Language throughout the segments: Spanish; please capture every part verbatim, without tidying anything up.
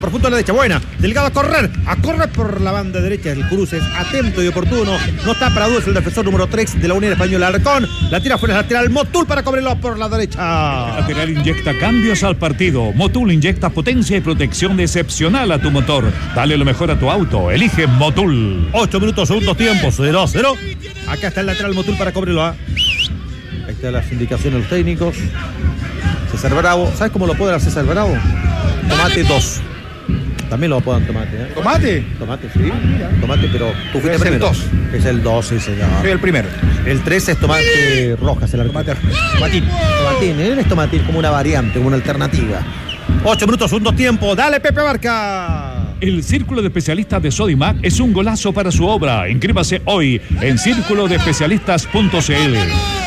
Profundo a la derecha, buena. Delgado a correr, a correr por la banda derecha. El cruce es atento y oportuno. No está para dudas el defensor número tres de la Unión Española, Alarcón. La tira fuera lateral, Motul para Cobreloa por la derecha. El lateral inyecta cambios al partido. Motul inyecta potencia y protección excepcional a tu motor. Dale lo mejor a tu auto. Elige Motul. ocho minutos, segundos tiempos, cero a cero. Acá está el lateral Motul para Cobreloa. Ahí están las indicaciones de los técnicos. César Bravo. ¿Sabes cómo lo puede hacer César Bravo? Tomate dos. También lo apodan Tomate, ¿eh? ¿Tomate? Tomate, sí. Mira. Tomate, pero tú fuiste primero. dos. Es el dos, sí, señor. Soy el primero. El tres es Tomate Rojas, el arquero. Tomate. Tomatín. Tomatín, él es Tomatín como una variante, como una alternativa. ocho minutos, segundo tiempo. Dale, Pepe Barca. El Círculo de Especialistas de Sodimac es un golazo para su obra. Inscríbase hoy en círculo de especialistas punto c l.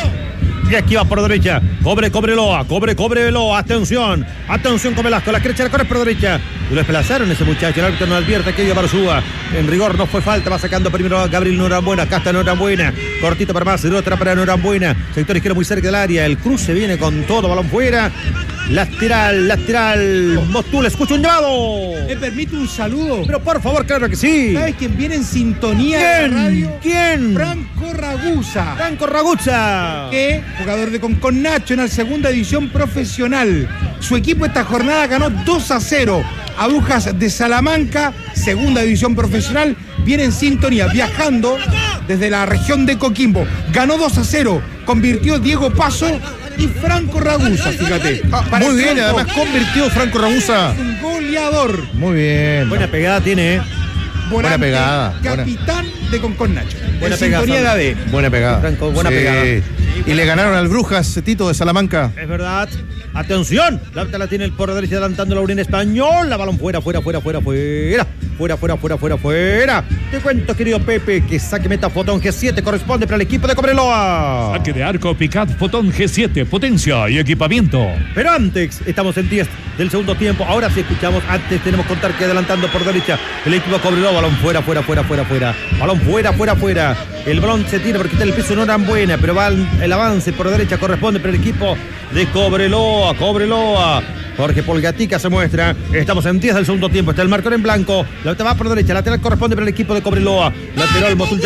Y aquí va por derecha. Cobre, Cobreloa. Cobre, Cobreloa. Atención. Atención con Velasco. La crecha, la corre por derecha. Y lo desplazaron ese muchacho. El árbitro no advierte que iba Barzúa. En rigor no fue falta. Va sacando primero a Gabriel Norambuena. Acá está Norambuena. Cortito para más. De otra para Norambuena. Sector izquierdo muy cerca del área. El cruce viene con todo. Balón fuera. Lateral, lateral. Motul, escucha un llamado. ¿Me permite un saludo? Pero por favor, claro que sí. ¿Sabes quién viene en sintonía ¿Quién? de la radio? ¿Quién? Franco Ragusa. Franco Ragusa. Que, jugador de Concon Nacho en la segunda división profesional. Su equipo esta jornada ganó dos a cero a Brujas de Salamanca, segunda división profesional. Viene en sintonía, viajando desde la región de Coquimbo. Ganó dos a cero, convirtió Diego Paso y Franco Ragusa, fíjate. Ah, muy bien, además convirtió Franco Ragusa. Un goleador. Muy bien. Buena pegada tiene, ¿eh? Volante, Buena pegada. capitán buena. de Concon Nacho. Buena en sintonía pegada, de A D. Buena pegada. Franco, buena Sí. pegada. Y le ganaron al Brujas, Tito de Salamanca. Es verdad. Atención. La pelota la tiene el por derecha adelantando la Unión Española. Balón fuera, fuera, fuera, fuera, fuera. Fuera, fuera, fuera, fuera, fuera. Te cuento, querido Pepe, que saque meta Fotón G siete corresponde para el equipo de Cobreloa. Saque de arco Picat Fotón G siete. Potencia y equipamiento. Pero antes, estamos en diez del segundo tiempo. Ahora sí escuchamos. Antes tenemos que contar que adelantando por derecha el equipo de Cobreloa. Balón fuera, fuera, fuera, fuera, fuera. Balón fuera, fuera, fuera. El balón se tira porque está en el piso, no eran buena, pero va el avance por derecha corresponde para el equipo de Cobreloa. Cobreloa. Jorge Polgatica se muestra. Estamos en diez del segundo tiempo. Está el marcador en blanco. La pelota va por derecha. Lateral corresponde para el equipo de Cobreloa. Lateral Motul.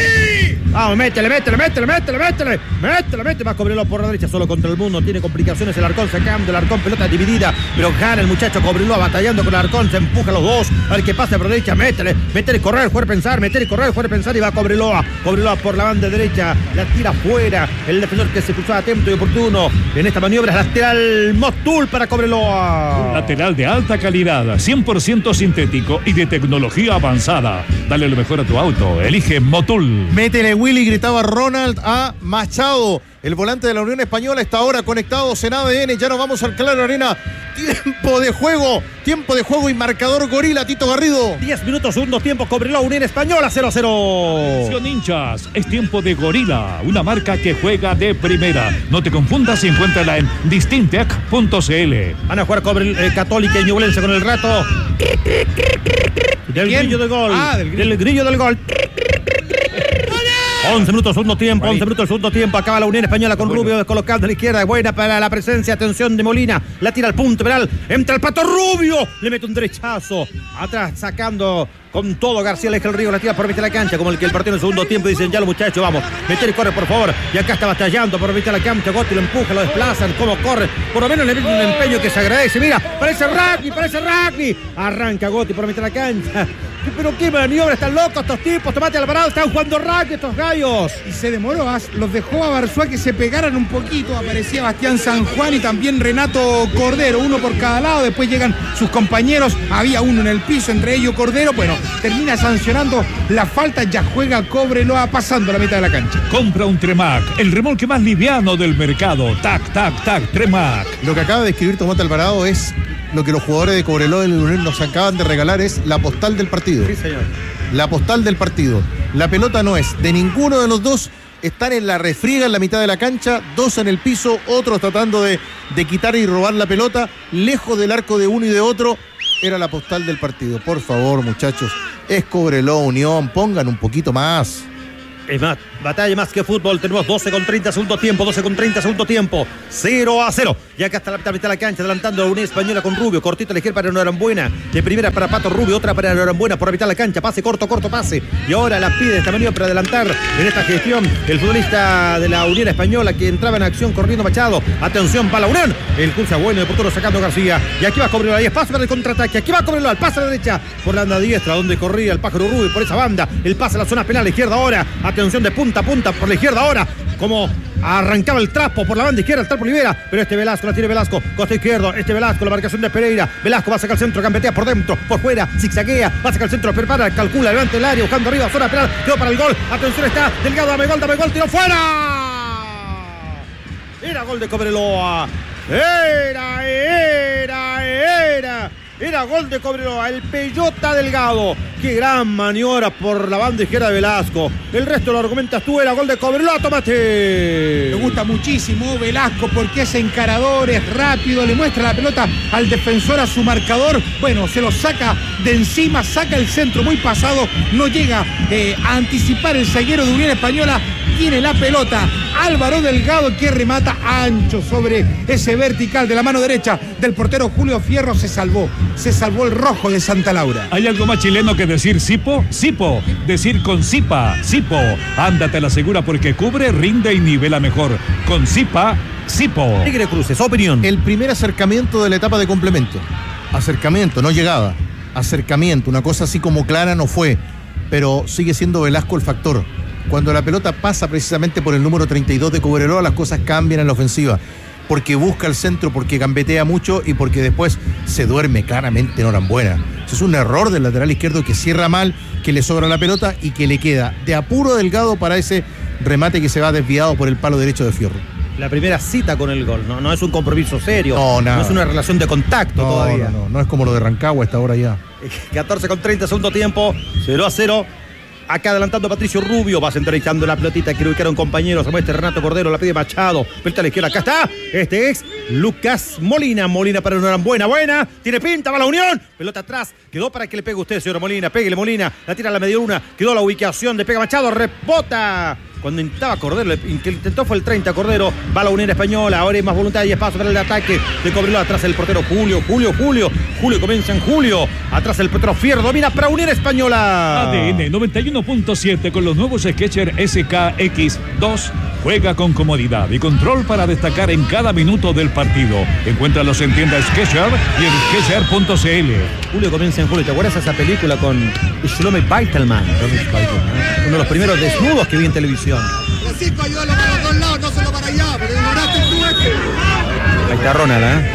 Vamos, métele, métele, métele, métele, métele. Métele, métele. Va Cobreloa por la derecha. Solo contra el mundo. Tiene complicaciones el Arcón sacando. El Arcón pelota dividida. Pero gana el muchacho Cobreloa batallando con el Arcón. Se empuja a los dos. A ver qué pasa por derecha. Métele, métele, correr, jugar, pensar. Métele, correr, jugar, pensar. Y va Cobreloa. Cobreloa por la banda derecha. La tira fuera. El defensor que se cruzaba atento y oportuno. En esta maniobra es lateral Motul para Cobreloa. Lateral de alta calidad, cien por ciento sintético y de tecnología avanzada. Dale lo mejor a tu auto. Elige Motul. Métele, Willy, gritaba Ronald a Machado. El volante de la Unión Española está ahora conectados en A D N. Ya nos vamos al Claro Arena. Tiempo de juego. Tiempo de juego y marcador Gorila, Tito Garrido. diez minutos, segundo tiempo. Cobreloa, Unión Española, cero a cero. Atención, hinchas. Es tiempo de Gorila, una marca que juega de primera. No te confundas y encuéntrala en distintec punto c l. Van a jugar Cobre, eh, Católica y Ñublense con el rato. Del ¿Quién? grillo del gol. Ah, del grillo. Del grillo del gol. once minutos, segundo tiempo, once minutos, segundo tiempo. Acaba la Unión Española con Rubio descolocando a la izquierda. Buena para la presencia, atención de Molina. La tira al punto penal. Entra el Pato Rubio. Le mete un derechazo. Atrás sacando con todo García Aleja el Río. La tira por mitad de la cancha. Como el que el partido en el segundo tiempo. Dicen ya los muchachos, vamos. Meter y corre, por favor. Y acá está batallando por mitad de la cancha. Gotti lo empuja, lo desplazan. Cómo corre. Por lo menos le mete un empeño que se agradece. Mira, parece rugby, parece rugby. Arranca Gotti por mitad de la cancha. Pero qué maniobra, están locos estos tipos. Tomate Alvarado, están jugando rugby estos gallos. Y se demoró, los dejó a Barzúa que se pegaran un poquito. Aparecía Bastián San Juan y también Renato Cordero, uno por cada lado. Después llegan sus compañeros, había uno en el piso, entre ellos Cordero. Bueno, termina sancionando la falta, ya juega Cobreloa pasando la mitad de la cancha. Compra un Tremac, el remolque más liviano del mercado. Tac, tac, tac, Tremac. Lo que acaba de escribir Tomate Alvarado es lo que los jugadores de Cobreloa nos acaban de regalar, es la postal del partido. Sí, señor. La postal del partido. La pelota no es de ninguno de los dos. Están en la refriega en la mitad de la cancha, dos en el piso, otros tratando de, de quitar y robar la pelota, lejos del arco de uno y de otro. Era la postal del partido. Por favor, muchachos, es Cobreloa Unión, pongan un poquito más. Es más, batalla más que fútbol. Tenemos doce con treinta segundo tiempo, doce con treinta segundo tiempo. cero a cero. Ya que hasta la mitad de la cancha, adelantando a la Unión Española con Rubio. Cortito a la izquierda para Norambuena. De primera para Pato Rubio, otra para Norambuena por la mitad de la cancha. Pase corto, corto pase. Y ahora la pide esta maniobra para adelantar en esta gestión el futbolista de la Unión Española que entraba en acción corriendo Machado. Atención para la Unión. El pulsa bueno de portero sacando García. Y aquí va a cobrar ahí espacio para el contraataque. Aquí va a cobrarlo al pase a la derecha por la banda diestra donde corría el pájaro Rubio por esa banda. El pase a la zona penal a la izquierda ahora. Atención de punta a punta por la izquierda ahora. Como arrancaba el trapo por la banda izquierda, el trapo Olivera, pero este Velasco la tiene Velasco, costa izquierdo, este Velasco, la marcación de Pereira, Velasco va a sacar el centro, gambetea por dentro, por fuera, zigzaguea, va a sacar el centro, prepara, calcula, levanta el área, buscando arriba, zona penal, quedó para el gol, atención está, Delgado, dame gol, dame gol, tiró fuera, era gol de Cobreloa, era, era, era, era gol de Cobreloa, el Peyota Delgado. Qué gran maniobra por la banda izquierda de Velasco. El resto lo argumentas tú, era gol de Cobreloa, tómate. Me gusta muchísimo Velasco porque es encarador, es rápido, le muestra la pelota al defensor, a su marcador. Bueno, se lo saca de encima, saca el centro muy pasado, no llega eh, a anticipar el zaguero de Unión Española. Tiene la pelota Álvaro Delgado que remata ancho sobre ese vertical de la mano derecha del portero Julio Fierro. Se salvó, se salvó el rojo de Santa Laura. ¿Hay algo más chileno que decir Sipo? Sipo. Decir con Sipa, Sipo. Ándate a la segura porque cubre, rinde y nivela mejor. Con Sipa, Sipo. Tigre Cruces, opinión. El primer acercamiento de la etapa de complemento. Acercamiento, no llegada. Acercamiento, una cosa así como clara no fue. Pero sigue siendo Velasco el factor. Cuando la pelota pasa precisamente por el número treinta y dos de Cobreloa, las cosas cambian en la ofensiva. Porque busca el centro, porque gambetea mucho y porque después se duerme claramente en Norambuena. Eso es un error del lateral izquierdo que cierra mal, que le sobra la pelota y que le queda de apuro Delgado para ese remate que se va desviado por el palo derecho de Fierro. La primera cita con el gol, no, no es un compromiso serio, no, nada. No es una relación de contacto no, todavía. No, no, no es como lo de Rancagua a esta hora ya. catorce con treinta segundo tiempo, cero a cero. Acá adelantando Patricio Rubio, va centralizando la pelotita que ubicaron compañeros. Se muestra Renato Cordero, la pide Machado. Pelota a la izquierda, acá está. Este es Lucas Molina. Molina para Norambuena, buena. Tiene pinta, va la Unión. Pelota atrás, quedó para que le pegue usted, señor Molina. Péguele Molina, la tira a la media luna. Quedó la ubicación de pega Machado, rebota. Cuando intentaba Cordero, el que intentó fue el treinta Cordero. Va la Unión Española, ahora hay más voluntad y espacio para el ataque de Cobreloa. Atrás el portero Julio, Julio, Julio. Julio comienza en Julio. Atrás el portero Fierro, domina para Unión Española. A D N noventa y uno punto siete con los nuevos Skechers S K X dos. Juega con comodidad y control para destacar en cada minuto del partido. Encuéntralos en tiendas Skechers y en skechers punto c l. Julio comienza en Julio. ¿Te acuerdas de esa película con Shlomo Beitelman? Uno de los primeros desnudos que vi en televisión. Francisco, ayúdalo para los dos lados, no solo para allá, porque ignoraste tú este. Ahí está Ronald, ¿eh?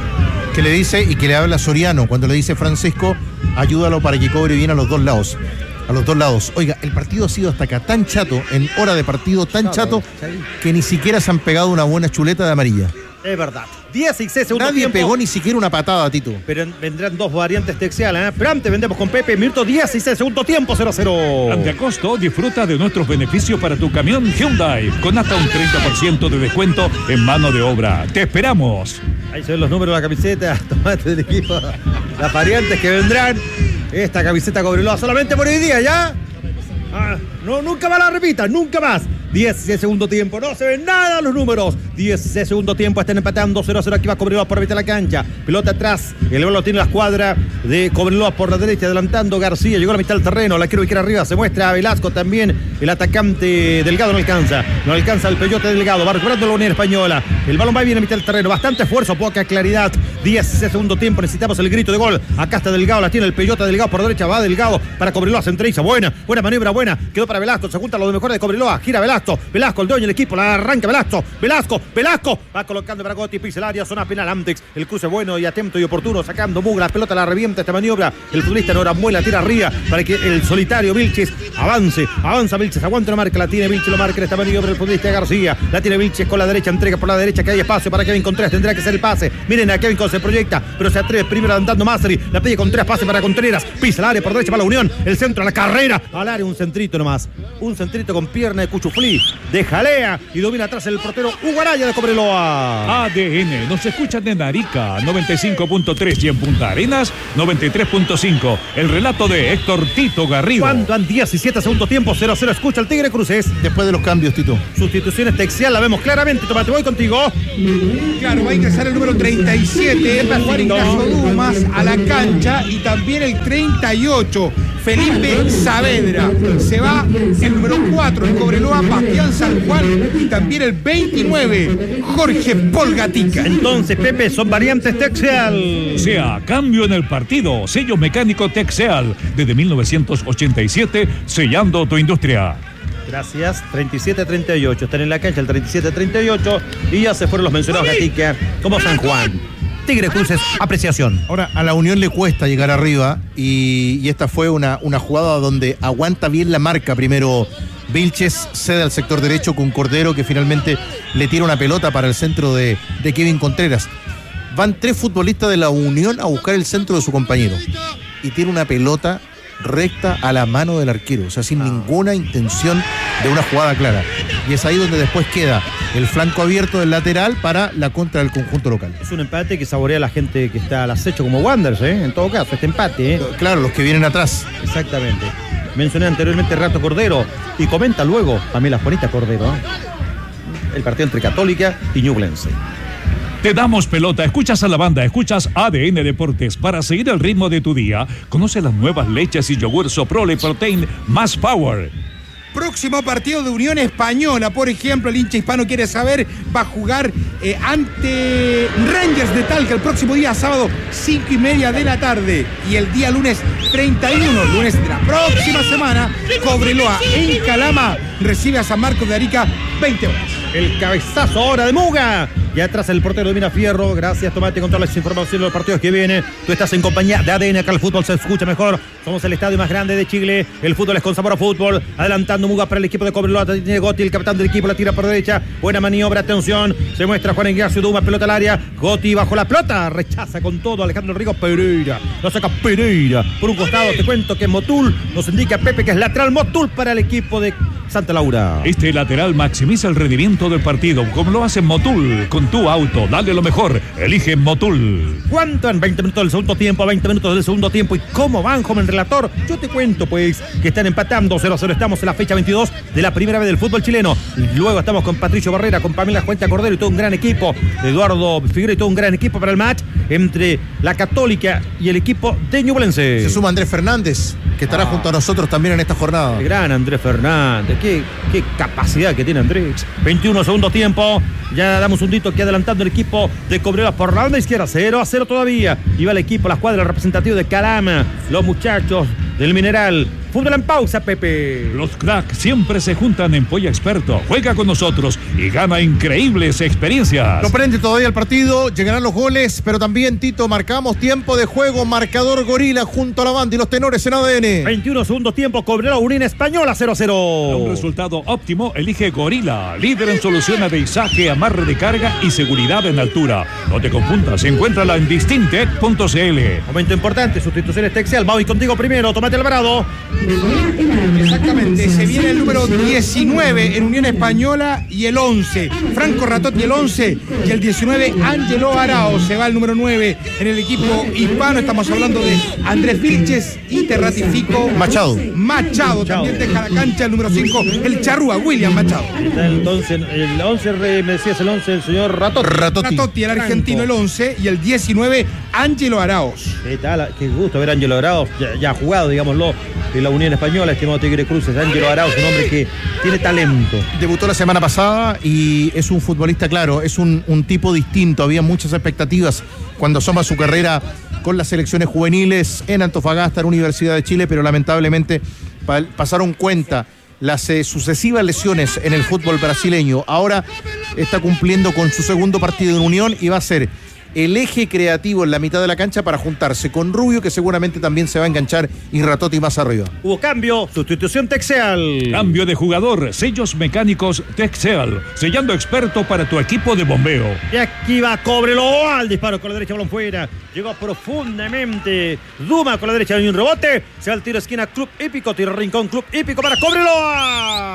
Que le dice y que le habla Soriano cuando le dice Francisco, ayúdalo para que cobre bien a los dos lados. A los dos lados. Oiga, el partido ha sido hasta acá tan chato, en hora de partido tan chato, que ni siquiera se han pegado una buena chuleta de amarilla. Es verdad. dieciséis segundos. Nadie tiempo. pegó ni siquiera una patada, Tito. Pero vendrán dos variantes textuales, ¿eh? Pero antes vendemos con Pepe. Minuto dieciséis, segundo tiempo, cero a cero. Ante Acosto, disfruta de nuestros beneficios para tu camión Hyundai, con hasta un treinta por ciento de descuento en mano de obra. ¡Te esperamos! Ahí se ven los números de la camiseta. Tomate del equipo. Las variantes que vendrán. Esta camiseta Cobreloa solamente por hoy día, ¿ya? Ah, no, nunca más la repita, nunca más. dieciséis segundo tiempo, no se ven nada los números. dieciséis segundo tiempo, están empatando cero a cero. Aquí va Cobreloa por la mitad de la cancha. Pelota atrás, el balón lo tiene la escuadra de Cobreloa por la derecha, adelantando García. Llegó a la mitad del terreno, la quiero ubicar arriba. Se muestra a Velasco también. El atacante Delgado no alcanza. No alcanza el Peyote Delgado. Va recuperando la Unión Española. El balón va bien a mitad del terreno. Bastante esfuerzo, poca claridad. dieciséis segundo tiempo, necesitamos el grito de gol. Acá está Delgado, la tiene el Peyote Delgado por derecha. Va Delgado para Cobreloa, centraliza. Buena, buena maniobra, buena. Quedó para Velasco, se junta lo de mejor de Cobreloa. Gira Velasco, Velasco, el dueño del equipo. La arranca Velasco, Velasco, Velasco. Va colocando para Gotti, pisa el área, zona penal. Amtex, el cruce bueno y atento y oportuno. Sacando Mugra, la pelota la revienta esta maniobra. El futbolista Norambuena tira arriba para que el solitario Vilches avance. Avanza Vilches, aguanta la marca, la tiene Vilches, lo marca en esta maniobra el futbolista García. La tiene Vilches con la derecha, entrega por la derecha, que hay espacio para Kevin Contreras. Tendrá que ser el pase. Miren a Kevin Contreras se proyecta, pero se atreve primero adelantando Masseri. La pide Contreras, pase para Contreras. Pisa el área por derecha para la Unión. El centro a la carrera. Al área, un centrito nomás. Un centrito con pierna de Cuchuflí. De jalea y domina atrás el portero Hugo Araya. pantalla de Cobreloa. A D N nos escuchan en Arica noventa y cinco punto tres y en Punta Arenas noventa y tres punto cinco. El relato de Héctor Tito Garrido. Cuando han diecisiete segundo tiempo, cero cero. Escucha el Tigre Cruces. Después de los cambios, Tito. Sustituciones Texial, la vemos claramente. Tomate, voy contigo. Claro, va a ingresar el número treinta y siete, Juan Ignacio Dumas a la cancha, y también el treinta y ocho, Felipe Saavedra. Se va el número cuatro en Cobreloa, Bastián San Juan, y también el veintinueve, Jorge Polgatica. Entonces, Pepe, son variantes Texial. O sea, cambio en el partido. Sello mecánico Texeal. Desde mil novecientos ochenta y siete, sellando tu industria. Gracias. treinta y siete treinta y ocho. Están en la cancha el treinta y siete treinta y ocho. Y ya se fueron los mencionados Gatica como San Juan. Tigre Cruces, apreciación. Ahora, a la Unión le cuesta llegar arriba. Y, y esta fue una, una jugada donde aguanta bien la marca. Primero Vilches cede al sector derecho con Cordero, que finalmente le tira una pelota para el centro de, de Kevin Contreras. Van tres futbolistas de la Unión a buscar el centro de su compañero. Y tiene una pelota recta a la mano del arquero, o sea, sin ah. ninguna intención de una jugada clara. Y es ahí donde después queda el flanco abierto del lateral para la contra del conjunto local. Es un empate que saborea a la gente que está al acecho como Wanderers, ¿eh? En todo caso, este empate, ¿eh? Claro, los que vienen atrás. Exactamente. Mencioné anteriormente Rato Cordero y comenta luego también la Juanita Cordero, ¿eh? El partido entre Católica y Ñublense. Te damos pelota, escuchas a la banda, escuchas A D N Deportes. Para seguir el ritmo de tu día, conoce las nuevas leches y yogur Soprole Protein más Power. Próximo partido de Unión Española, por ejemplo, el hincha hispano quiere saber, va a jugar eh, ante Rangers de Talca el próximo día sábado, cinco y media de la tarde. Y el día lunes treinta y uno, lunes de la próxima semana, Cobreloa en Calama recibe a San Marcos de Arica, veinte horas. El cabezazo ahora de Muga. Y atrás el portero domina Fierro. Gracias, Tomate, con todas las informaciones de los partidos que vienen. Tú estás en compañía de A D N. Acá el fútbol se escucha mejor. Somos el estadio más grande de Chile. El fútbol es con sabor a fútbol. Adelantando Muga para el equipo de Cobreloa. Tiene Gotti, el capitán del equipo. La tira por derecha. Buena maniobra. Atención. Se muestra Juan Ignacio Dumas. Pelota al área. Gotti bajo la pelota. Rechaza con todo Alejandro Rigo Pereira. Lo saca Pereira. Por un costado te cuento que Motul. Nos indica Pepe que es lateral Motul para el equipo de Santa Laura. Este lateral maximiza el rendimiento del partido, como lo hace Motul. Con tu auto, dale lo mejor. Elige Motul. ¿Cuánto en veinte minutos del segundo tiempo? veinte minutos del segundo tiempo. ¿Y cómo van, joven relator? Yo te cuento, pues, que están empatando cero a cero. Estamos en la fecha veintidós de la primera vez del fútbol chileno. Luego estamos con Patricio Barrera, con Pamela Juanita Cordero y todo un gran equipo. Eduardo Figueroa y todo un gran equipo para el match entre la Católica y el equipo de Ñublense. Se suma Andrés Fernández, que estará ah. junto a nosotros también en esta jornada. El gran Andrés Fernández. Qué, qué capacidad que tiene Andrés. veintiuno segundo tiempo. Ya damos un dito que adelantando el equipo de Cobreloa por la banda izquierda. cero a cero todavía. Y va el equipo, la escuadra representativa de Calama. Los muchachos del Mineral. Fútbol en pausa, Pepe. Los cracks siempre se juntan en Polla Experto. Juega con nosotros y gana increíbles experiencias. No prende todavía el partido, llegarán los goles, pero también, Tito, marcamos tiempo de juego, marcador Gorila junto a la banda y los tenores en A D N. veintiuno segundos tiempo, Cobreloa Unión Española cero a cero. Para un resultado óptimo, elige Gorila, líder en soluciones de izaje, amarre de carga y seguridad en altura. No te confundas, encuéntrala en distintec punto c l. Momento importante, sustituciones Texial. Voy contigo primero, Tomate Alvarado. Exactamente, se viene el número diecinueve en Unión Española y el once, Franco Ratotti el once y el diecinueve, Ángelo Arao. Se va el número nueve en el equipo hispano. Estamos hablando de Andrés Vilches y te ratifico Machado. Machado, también deja la cancha el número cinco, el charrúa William Machado. Está entonces el once, me decías el once, el señor Ratotti. Ratotti, Ratotti el argentino, el once, y el diecinueve, Ángelo Araos. ¿Qué tal? Qué gusto ver a Ángelo Araos, ya, ya ha jugado, digámoslo, en la Unión Española, estimado Tigre Cruces. Ángelo Araos, un hombre que tiene talento. Debutó la semana pasada y es un futbolista, claro, es un, un tipo distinto. Había muchas expectativas cuando asoma su carrera con las selecciones juveniles en Antofagasta, en Universidad de Chile, pero lamentablemente pa- pasaron cuenta las eh, sucesivas lesiones en el fútbol brasileño. Ahora está cumpliendo con su segundo partido en Unión y va a ser el eje creativo en la mitad de la cancha para juntarse con Rubio, que seguramente también se va a enganchar, y Ratotti más arriba. Hubo cambio, sustitución Texeal. Cambio de jugador, sellos mecánicos Texeal, sellando experto para tu equipo de bombeo. Y aquí va Cobreloa, al disparo con la derecha, balón fuera. Llegó profundamente Duma con la derecha, hay un rebote. Se va al tiro esquina, Club Hípico, tiro rincón, Club Hípico para Cobreloa.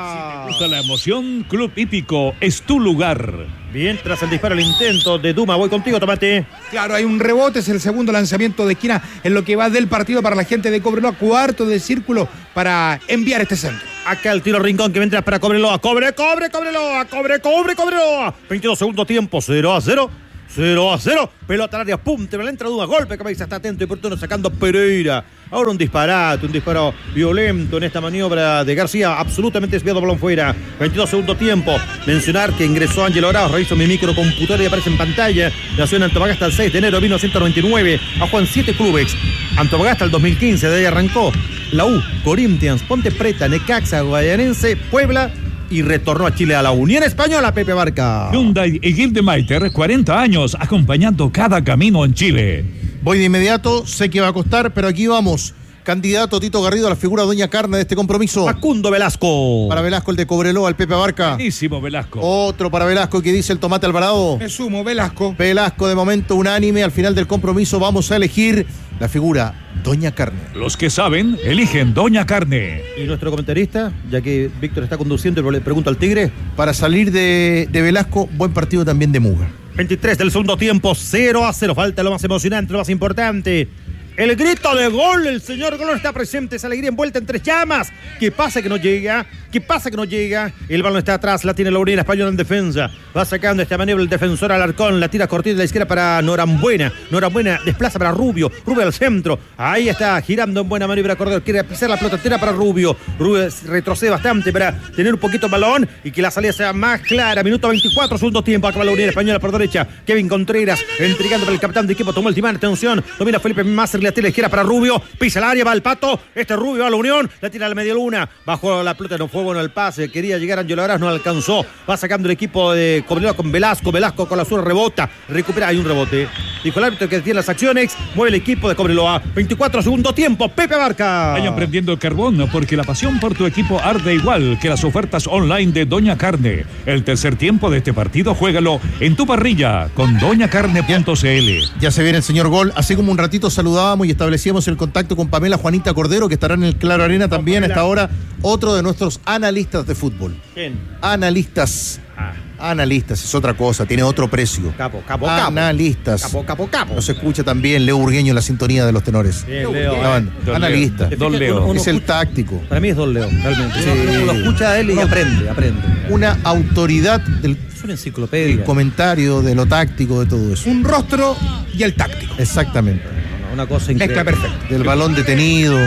Usa la emoción, Club Hípico es tu lugar. Bien, tras el disparo, el intento de Duma. Voy contigo, Tomate. Claro, hay un rebote, es el segundo lanzamiento de esquina en lo que va del partido para la gente de Cobreloa. Cuarto de círculo para enviar este centro. Acá el tiro rincón que entra para Cobreloa. Cobre, cobre, Cobreloa. Cobre, cobre, Cobreloa. veintidós segundos tiempo, cero a cero. cero a cero. Pelota al área, pum, te me la entra Duma. Golpe, cabeza, está atento y oportuno sacando Pereira. Ahora un disparate, un disparo violento en esta maniobra de García. Absolutamente desviado, balón fuera. veintidós segundos tiempo. Mencionar que ingresó Ángel Oraos. Reviso mi microcomputador y aparece en pantalla. Nació en Antofagasta el seis de enero de mil novecientos noventa y nueve. Ha jugado en siete clubes. Antofagasta el dos mil quince, de ahí arrancó. La U, Corinthians, Ponte Preta, Necaxa, Guayanense, Puebla. Y retornó a Chile a la Unión Española, Pepe Barca. Hyundai y Gildemeister, cuarenta años acompañando cada camino en Chile. Voy de inmediato, sé que va a costar, pero aquí vamos. Candidato Tito Garrido a la figura Doña Carne de este compromiso. Facundo Velasco. Para Velasco, el de Cobreloa, el Pepe Barca. Buenísimo, Velasco. Otro para Velasco, que dice el Tomate Alvarado. Me sumo, Velasco. Velasco, de momento unánime. Al final del compromiso vamos a elegir la figura Doña Carne. Los que saben, eligen Doña Carne. Y nuestro comentarista, ya que Víctor está conduciendo, le pregunto al Tigre. Para salir de, de Velasco, buen partido también de Muga. veintitrés del segundo tiempo, cero a cero. Falta lo más emocionante, lo más importante. El grito de gol, el señor Gol está presente, esa alegría envuelta en tres llamas. ¿Qué pasa que no llega? ¿Qué pasa que no llega? El balón está atrás, la tiene la Unión Española en defensa. Va sacando esta maniobra el defensor Alarcón, la tira cortita de la izquierda para Norambuena. Norambuena desplaza para Rubio, Rubio al centro. Ahí está, girando en buena maniobra Cordero. Quiere pisar la pelota, tira para Rubio. Rubio retrocede bastante para tener un poquito el balón y que la salida sea más clara. Minuto veinticuatro, segundo tiempo. Acaba la Unión Española por derecha. Kevin Contreras, entregando para el capitán de equipo. Tomó el timán, atención. Domina Felipe Masser, la tira a la izquierda para Rubio. Pisa el área, va el Pato. Este Rubio va a la Unión. La tira a la media luna. Bajó la pelota, no fue bueno el pase. Quería llegar Ángel Oraos, no alcanzó. Va sacando el equipo de Cobreloa con Velasco. Velasco con la sur rebota. Recupera, hay un rebote. Dijo el árbitro que tiene las acciones. Mueve el equipo de Cobreloa. veinticuatro segundo tiempo. Pepe Barca. Vayan prendiendo el carbón porque la pasión por tu equipo arde igual que las ofertas online de Doña Carne. El tercer tiempo de este partido, juégalo en tu parrilla con doña carne punto c l. Ya se viene el señor Gol. Hace como un ratito saludábamos y establecíamos el contacto con Pamela Juanita Cordero, que estará en el Claro Arena también a esta hora. Otro de nuestros analistas de fútbol. ¿Quién? Analistas. Ah. Analistas es otra cosa, tiene otro precio. Capo, capo, capo. Analistas. Capo, capo, capo. No se escucha también Leo Burgueño en la sintonía de los tenores. Bien, Leo. La banda. Don Analista. Leo. Don Leo. Uno- uno Es el escucha- táctico. Para mí es Don Leo, realmente. Sí. Uno, uno lo escucha a él y aprende, aprende. Una autoridad del Es una enciclopedia. comentario, de lo táctico, de todo eso. Un rostro y el táctico. Exactamente. Una cosa increíble. Mezcla perfecta. Del balón detenido,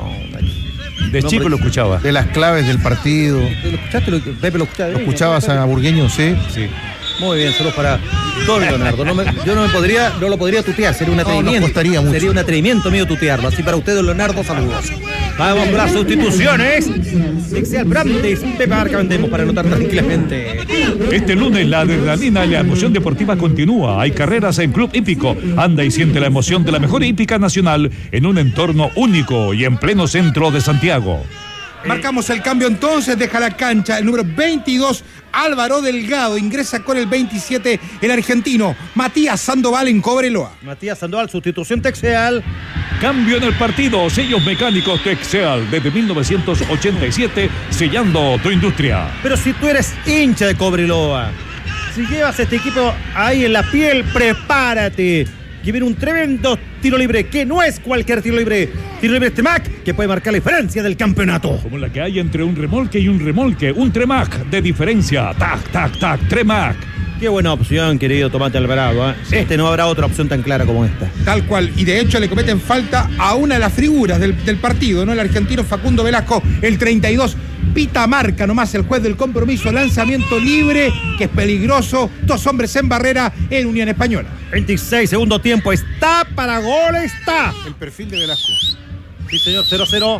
De No, chico hombre. lo escuchaba. de las claves del partido. ¿Lo escuchaste? Lo- Pepe lo escuchaba. ¿Lo escuchabas a Burgueño? Sí. Sí. Muy bien, solo para Don Leonardo. No me- yo no me podría, no lo podría tutear, sería un No, nos atrevimiento. costaría mucho. Sería un atrevimiento mío tutearlo. Así para usted, Don Leonardo, saludos. Vamos con las sustituciones. Excel Brandes, Pepe Barca vendemos para anotar tranquilamente. Este lunes la adrenalina y la emoción deportiva continúa. Hay carreras en Club Hípico. Anda y siente la emoción de la mejor hípica nacional en un entorno único y en pleno centro de Santiago. Marcamos el cambio entonces, deja la cancha el número veintidós, Álvaro Delgado, ingresa con el veintisiete el argentino, Matías Sandoval en Cobreloa. Matías Sandoval, sustitución Texeal. Cambio en el partido. Sellos mecánicos Texeal desde mil novecientos ochenta y siete, sellando tu industria. Pero si tú eres hincha de Cobreloa, si llevas este equipo ahí en la piel, prepárate. Que viene un tremendo tiro libre, que no es cualquier tiro libre. Tiro libre Tremac, que puede marcar la diferencia del campeonato. Como la que hay entre un remolque y un remolque. Un Tremac de diferencia. Tac, tac, tac. Tremac. Qué buena opción, querido Tomate Alvarado. ¿eh? Este no habrá otra opción tan clara como esta. Tal cual, y de hecho le cometen falta a una de las figuras del, del partido, ¿no? El argentino Facundo Velasco, el treinta y dos, pita marca nomás el juez del compromiso, lanzamiento libre, que es peligroso, dos hombres en barrera en Unión Española. veintiséis, segundo tiempo, está para gol, está. El perfil de Velasco. Sí, señor, cero cero.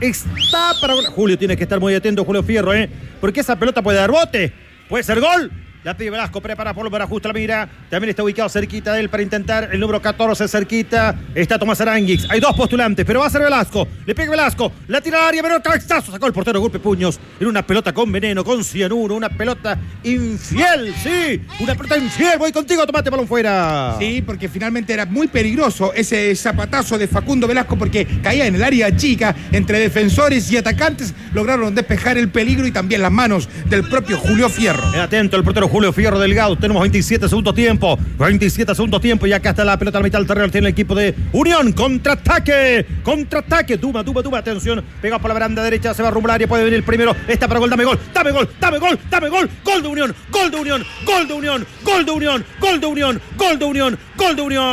Está para gol. Julio tiene que estar muy atento, Julio Fierro, ¿eh? Porque esa pelota puede dar bote, puede ser gol La pide Velasco, prepara por para ajusta la mira. También está ubicado cerquita de él para intentar el número catorce cerquita. Está Tomás Aranguix. Hay dos postulantes, pero va a ser Velasco. Le pega Velasco, la tira al área, pero cabezazo. Sacó el portero, golpe puños. En una pelota con veneno, con cianuro. Una pelota infiel, sí. Una pelota infiel. Voy contigo, tomate balón fuera. Sí, porque finalmente era muy peligroso ese zapatazo de Facundo Velasco porque caía en el área chica entre defensores y atacantes. Lograron despejar el peligro y también las manos del propio Julio Fierro. Atento el portero Julio Fierro Delgado. Tenemos veintisiete segundos tiempo. veintisiete segundos tiempo y acá está la pelota a la mitad del terreno. Tiene el equipo de Unión. Contraataque. Contraataque. Duma, Duma, Duma. Atención. Pega por la baranda derecha. Se va rumbo al área. Puede venir el primero. Está para gol. Dame gol. Dame gol. Dame gol. Dame gol. Gol de Unión. Gol de Unión. Gol de Unión. Gol de Unión. Gol de Unión. Gol de Unión. Gol de Unión.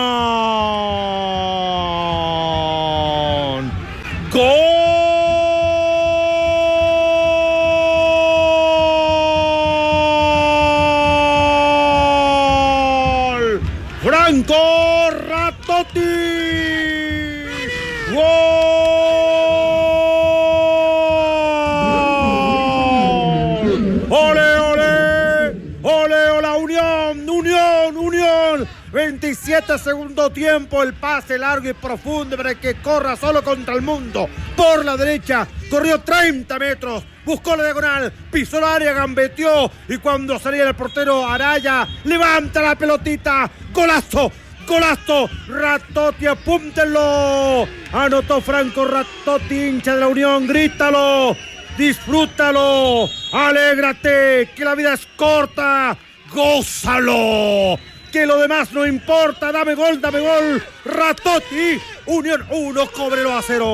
Gol. Franco Ratotti. ¡Gol! ¡Ole, ole! ¡Ole, ole! ¡Unión, Unión, Unión! veintisiete segundo tiempo, el pase largo y profundo para que corra solo contra el mundo. Por la derecha, corrió treinta metros, buscó la diagonal, pisó el área, gambeteó y cuando salía el portero Araya, levanta la pelotita, golazo. Golazo, Ratotti, apúntenlo. Anotó Franco Ratotti, hincha de la Unión, grítalo, disfrútalo, alégrate, que la vida es corta, gózalo, que lo demás no importa, dame gol, dame gol, Ratotti, Unión uno, Cobreloa cero.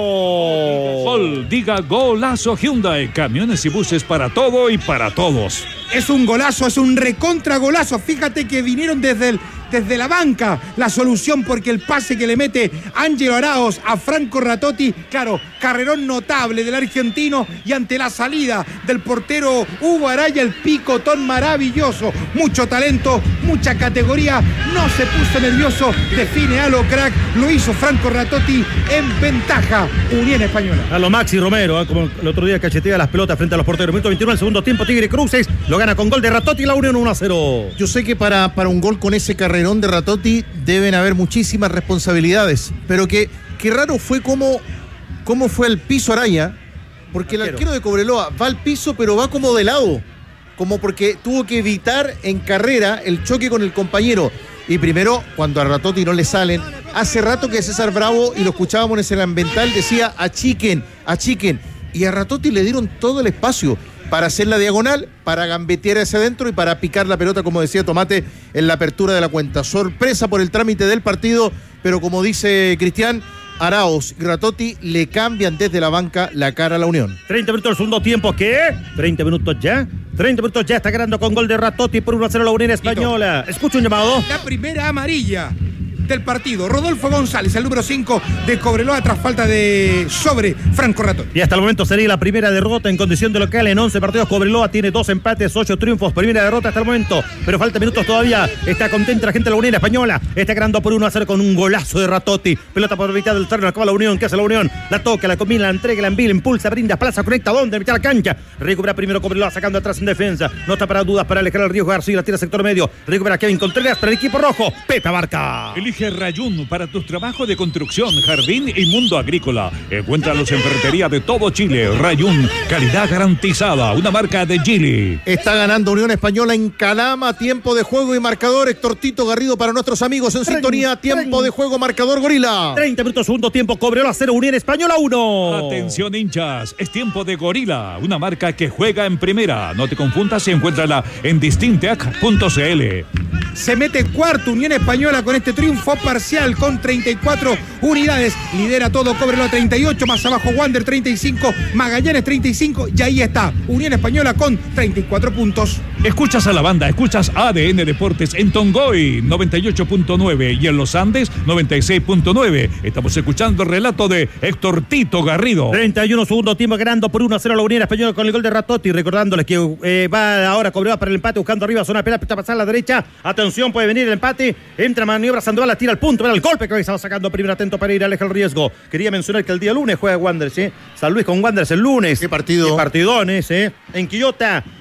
Gol, diga golazo Hyundai, camiones y buses para todo y para todos. Es un golazo, es un recontra golazo, fíjate que vinieron desde el... Desde la banca, la solución porque el pase que le mete Ángelo Araos a Franco Ratotti, claro, carrerón notable del argentino y ante la salida del portero Hugo Araya, el picotón maravilloso, mucho talento, mucha categoría, no se puso nervioso, define a lo crack, lo hizo Franco Ratotti en ventaja, Unión Española. A lo Maxi Romero, ¿eh? Como el otro día cachetea las pelotas frente a los porteros. Minuto veintiuno, el segundo tiempo, Tigre Cruces lo gana con gol de Ratotti y la Unión uno a cero. Yo sé que para, para un gol con ese carrerón de Ratotti deben haber muchísimas responsabilidades, pero que, que raro fue cómo, cómo fue al piso Araya, porque el arquero de Cobreloa va al piso pero va como de lado, como porque tuvo que evitar en carrera el choque con el compañero. Y primero, cuando a Ratotti no le salen, hace rato que César Bravo, y lo escuchábamos en el ambiental, decía achiquen, achiquen, y a Ratotti le dieron todo el espacio para hacer la diagonal, para gambetear hacia adentro y para picar la pelota, como decía Tomate, en la apertura de la cuenta. Sorpresa por el trámite del partido, pero como dice Cristian, Araos y Ratotti le cambian desde la banca la cara a la Unión. treinta minutos del segundo tiempo, ¿qué? treinta minutos ya. treinta minutos ya, está ganando con gol de Ratotti por uno a cero la Unión Española. Escucha un llamado. La primera amarilla del partido. Rodolfo González, el número cinco de Cobreloa, tras falta de sobre Franco Ratotti. Y hasta el momento sería la primera derrota en condición de local en once partidos. Cobreloa tiene dos empates, ocho triunfos, primera derrota hasta el momento, pero falta minutos todavía. Está contenta la gente de la Unión Española, está ganando por uno a cero con un golazo de Ratotti. Pelota por mitad del terreno, acaba la Unión. ¿Qué hace la Unión? La toca, la combina, la entrega, la envila, impulsa, brinda, plaza, conecta, ¿dónde? Mitad de la cancha. Recupera primero Cobreloa, sacando atrás en defensa. No está para dudas para alejar el riesgo. García la tira sector medio. Recupera Kevin Contreras para el equipo rojo. Pepe Abarca. Elige Rayún para tus trabajos de construcción, jardín y mundo agrícola. Encuéntralos en ferretería de todo Chile. Rayún, calidad garantizada, una marca de Gili. Está ganando Unión Española en Calama, tiempo de juego y marcador. Héctor Tito Garrido para nuestros amigos en sintonía, tiempo de juego, marcador Gorila. treinta minutos, segundo tiempo, Cobreloa cero, Unión Española uno. Atención hinchas, es tiempo de Gorila, una marca que juega en primera. No te confundas y encuéntrala en distinteac punto c l. Se mete cuarto Unión Española con este triunfo parcial con treinta y cuatro unidades. Lidera todo Cobreloa treinta y ocho, más abajo Wander treinta y cinco, Magallanes treinta y cinco y ahí está Unión Española con treinta y cuatro puntos. Escuchas a la banda, escuchas A D N Deportes en Tongoy noventa y ocho punto nueve y en Los Andes noventa y seis punto nueve. Estamos escuchando el relato de Héctor Tito Garrido. treinta y uno segundo tiempo, ganando por uno a cero la Unión Española con el gol de Ratotti. Recordándoles que eh, va ahora Cobreloa para el empate, buscando arriba zona penal, para pasar a la derecha. Atención, puede venir el empate. Entra maniobra Sandoval, la tira al punto, era el golpe que estaba sacando primero, atento para ir, aleja el riesgo. Quería mencionar que el día lunes juega Wanderers, ¿eh? San Luis con Wanderers el lunes. Qué partido. Qué partidones, ¿eh? En Quillota.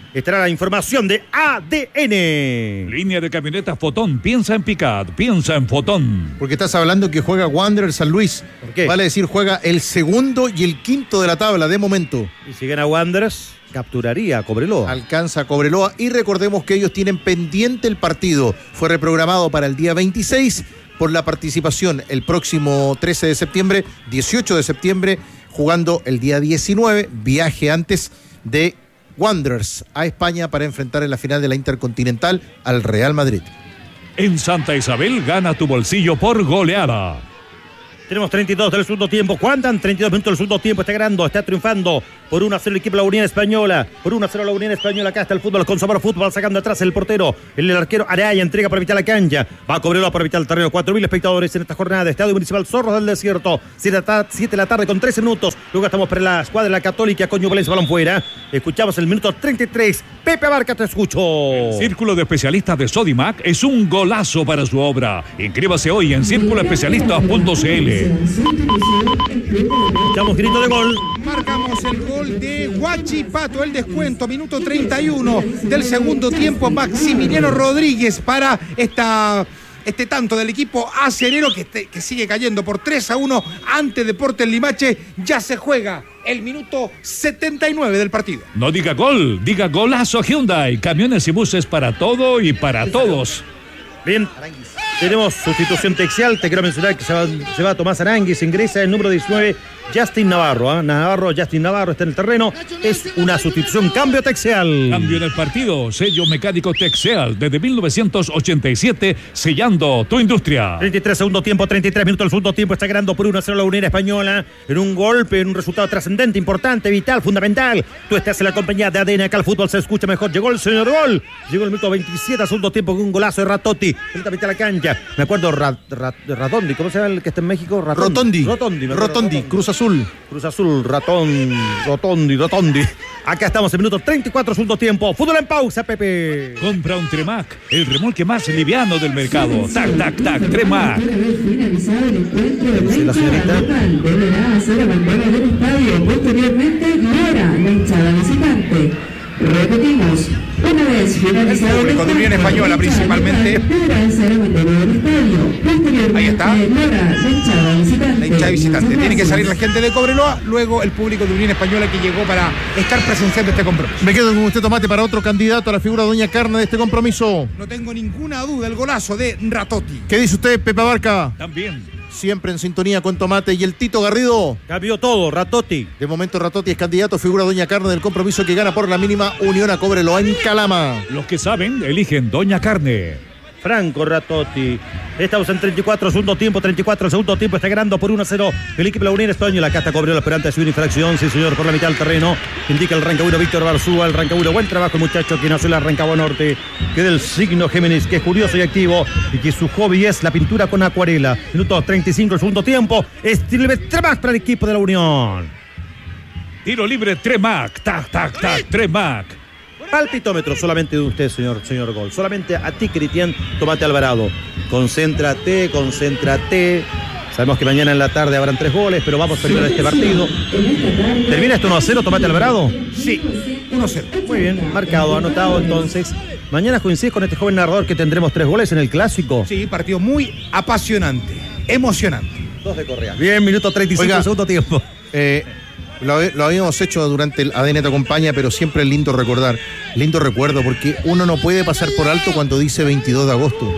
estará la información de A D N. Línea de camionetas Fotón. Piensa en Pickup, piensa en Fotón. Porque estás hablando que juega Wanderers San Luis. ¿Por qué? Vale decir, juega el segundo y el quinto de la tabla de momento. Y si gana Wanderers, capturaría a Cobreloa. Alcanza a Cobreloa y recordemos que ellos tienen pendiente el partido. Fue reprogramado para el día veintiséis por la participación el próximo trece de septiembre, dieciocho de septiembre, jugando el día diecinueve, viaje antes de Wanderers a España para enfrentar en la final de la Intercontinental al Real Madrid. En Santa Isabel gana tu bolsillo por goleada. Tenemos treinta y dos del segundo tiempo. ¿Cuántan? treinta y dos minutos del segundo tiempo. Está ganando, está triunfando por uno a cero el equipo de la Unión Española. Por uno a cero la Unión Española. Acá está el fútbol con sabor fútbol. Sacando atrás el portero. El, el arquero Araya entrega para evitar la cancha. Va a Cobreloa para evitar el terreno. cuatro mil espectadores en esta jornada. Estadio Municipal Zorros del Desierto. siete de la tarde con trece minutos. Luego estamos para la escuadra de la Católica. Coño Valencia, balón fuera. Escuchamos el minuto treinta y tres. Pepe Abarca, te escucho. El Círculo de Especialistas de Sodimac es un golazo para su obra. Inscríbase hoy en círculo especialistas punto c l. Escuchamos grito de gol. Marcamos el gol de Huachipato, el descuento, minuto treinta y uno del segundo tiempo. Maximiliano Rodríguez para esta, este tanto del equipo acerero que, este, que sigue cayendo por tres a uno ante Deportes Limache. Ya se juega el minuto setenta y nueve del partido. No diga gol, diga golazo Hyundai. Camiones y buses para todo y para todos. Bien, tenemos sustitución Texial. Te quiero mencionar que se va, se va Tomás Aranguis, ingresa el número diecinueve, Justin Navarro. ¿eh? Navarro, Justin Navarro está en el terreno. Es una sustitución, cambio Texial. Cambio en el partido, sello mecánico Texial desde mil novecientos ochenta y siete, sellando tu industria. treinta y tres segundo tiempo, treinta y tres minutos del segundo tiempo. Está ganando por uno a cero la Unión Española. En un golpe, en un resultado trascendente, importante, vital, fundamental. Tú estás en la compañía de A D N. Acá el fútbol se escucha mejor. Llegó el señor gol. Llegó el minuto veintisiete segundo tiempo con un golazo de Ratotti. Pelota mitad de la cancha. Me acuerdo, Rat, Rat, Ratondi. ¿Cómo se llama el que está en México? Ratondi. Rotondi. Rotondi. Rotondi, Rotondi. Cruz Azul. Cruz Azul, Ratón, Rotondi, Rotondi. Acá estamos en minuto treinta y cuatro, segundo tiempo. Fútbol en pausa, Pepe. Compra un Tremac, el remolque más liviano del mercado. Tac, tac, tac, Tremac. Sí, la señorita. Deberá hacer abandono del estadio. Posteriormente, ignora la hinchada visitante. Repetimos, una vez finalizado el público de Unión Española principalmente. Ahí está. La hinchada visitante. Tiene que salir la gente de Cobreloa, luego el público de Unión Española que llegó para estar presenciando este compromiso. Me quedo con usted, Tomate, para otro candidato a la figura de Doña Carne de este compromiso. No tengo ninguna duda, el golazo de Ratotti. ¿Qué dice usted, Pepe Abarca? También. Siempre en sintonía con Tomate y el Tito Garrido. Cambió todo, Ratotti. De momento Ratotti es candidato a figura Doña Carne del compromiso que gana por la mínima Unión a Cobreloa en Calama. Los que saben, eligen Doña Carne. Franco Ratotti. Estamos en treinta y cuatro, segundo tiempo, treinta y cuatro, segundo tiempo. Está ganando por uno a cero el equipo de la Unión Española. Acá está Cobreloa esperante de su infracción. Sí, señor, por la mitad del terreno. Indica el Rancagüino Víctor Barzúa. El Rancagüino, buen trabajo, el muchacho que nació en la Rancagua Norte. Que del signo Géminis, que es curioso y activo. Y que su hobby es la pintura con acuarela. Minuto treinta y cinco, el segundo tiempo. Estilo más para el equipo de la Unión. Tiro libre, Tremac. Tac, tac, tac, Tremac. Palpitómetro solamente de usted, señor, señor Gol. Solamente a ti, Cristian Tomate Alvarado. Concéntrate, concéntrate. Sabemos que mañana en la tarde habrán tres goles, pero vamos a terminar este partido. ¿Termina esto uno a cero, Tomate Alvarado? Sí, uno a cero. Muy bien, marcado, anotado entonces. Mañana coincides con este joven narrador que tendremos tres goles en el Clásico. Sí, partido muy apasionante, emocionante. Dos de Correa. Bien, minuto treinta y cinco, Oiga, segundo tiempo. Eh... Lo, lo habíamos hecho durante el A D N Te Acompaña, pero siempre es lindo recordar, lindo recuerdo, porque uno no puede pasar por alto cuando dice veintidós de agosto.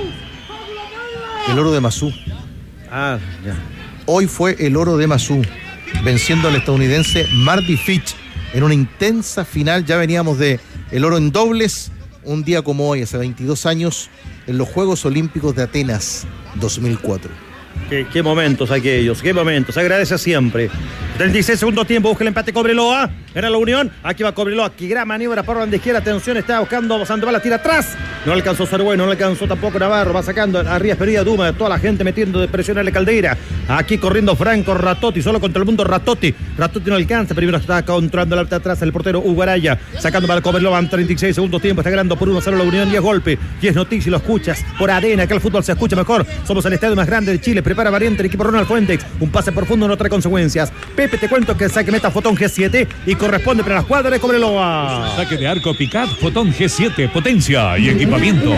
El oro de Masú. Ah, ya. Hoy fue el oro de Masú, venciendo al estadounidense Marty Fitch en una intensa final. Ya veníamos de el oro en dobles, un día como hoy, hace veintidós años, en los Juegos Olímpicos de Atenas dos mil cuatro. Qué, qué momentos aquellos, qué momentos, agradece siempre. treinta y seis segundo tiempo, busca el empate Cobreloa, gana la Unión, aquí va Cobreloa, qué gran maniobra por la banda izquierda, atención, está buscando Sandoval, la tira atrás, no alcanzó ser bueno, no alcanzó tampoco Navarro, va sacando a Rías Pereira, Duma, toda la gente metiendo de presión a la Caldeira, aquí corriendo Franco Ratotti, solo contra el mundo Ratotti, Ratotti no alcanza, primero está controlando la atrás el portero Ugaraya, sacando para Cobreloa en treinta y seis segundo tiempo, está ganando por uno a cero la Unión, y es golpe, y es noticia, y lo escuchas por A D N, acá el fútbol se escucha mejor, somos el estadio más grande de Chile, Ramírez prepara variante el equipo Ronald Fuentes. Un pase profundo no trae consecuencias. Pepe, te cuento que el saque meta Fotón G siete y corresponde para la escuadra de Cobreloa. Saque de arco Picat, Fotón G siete, potencia y equipamiento.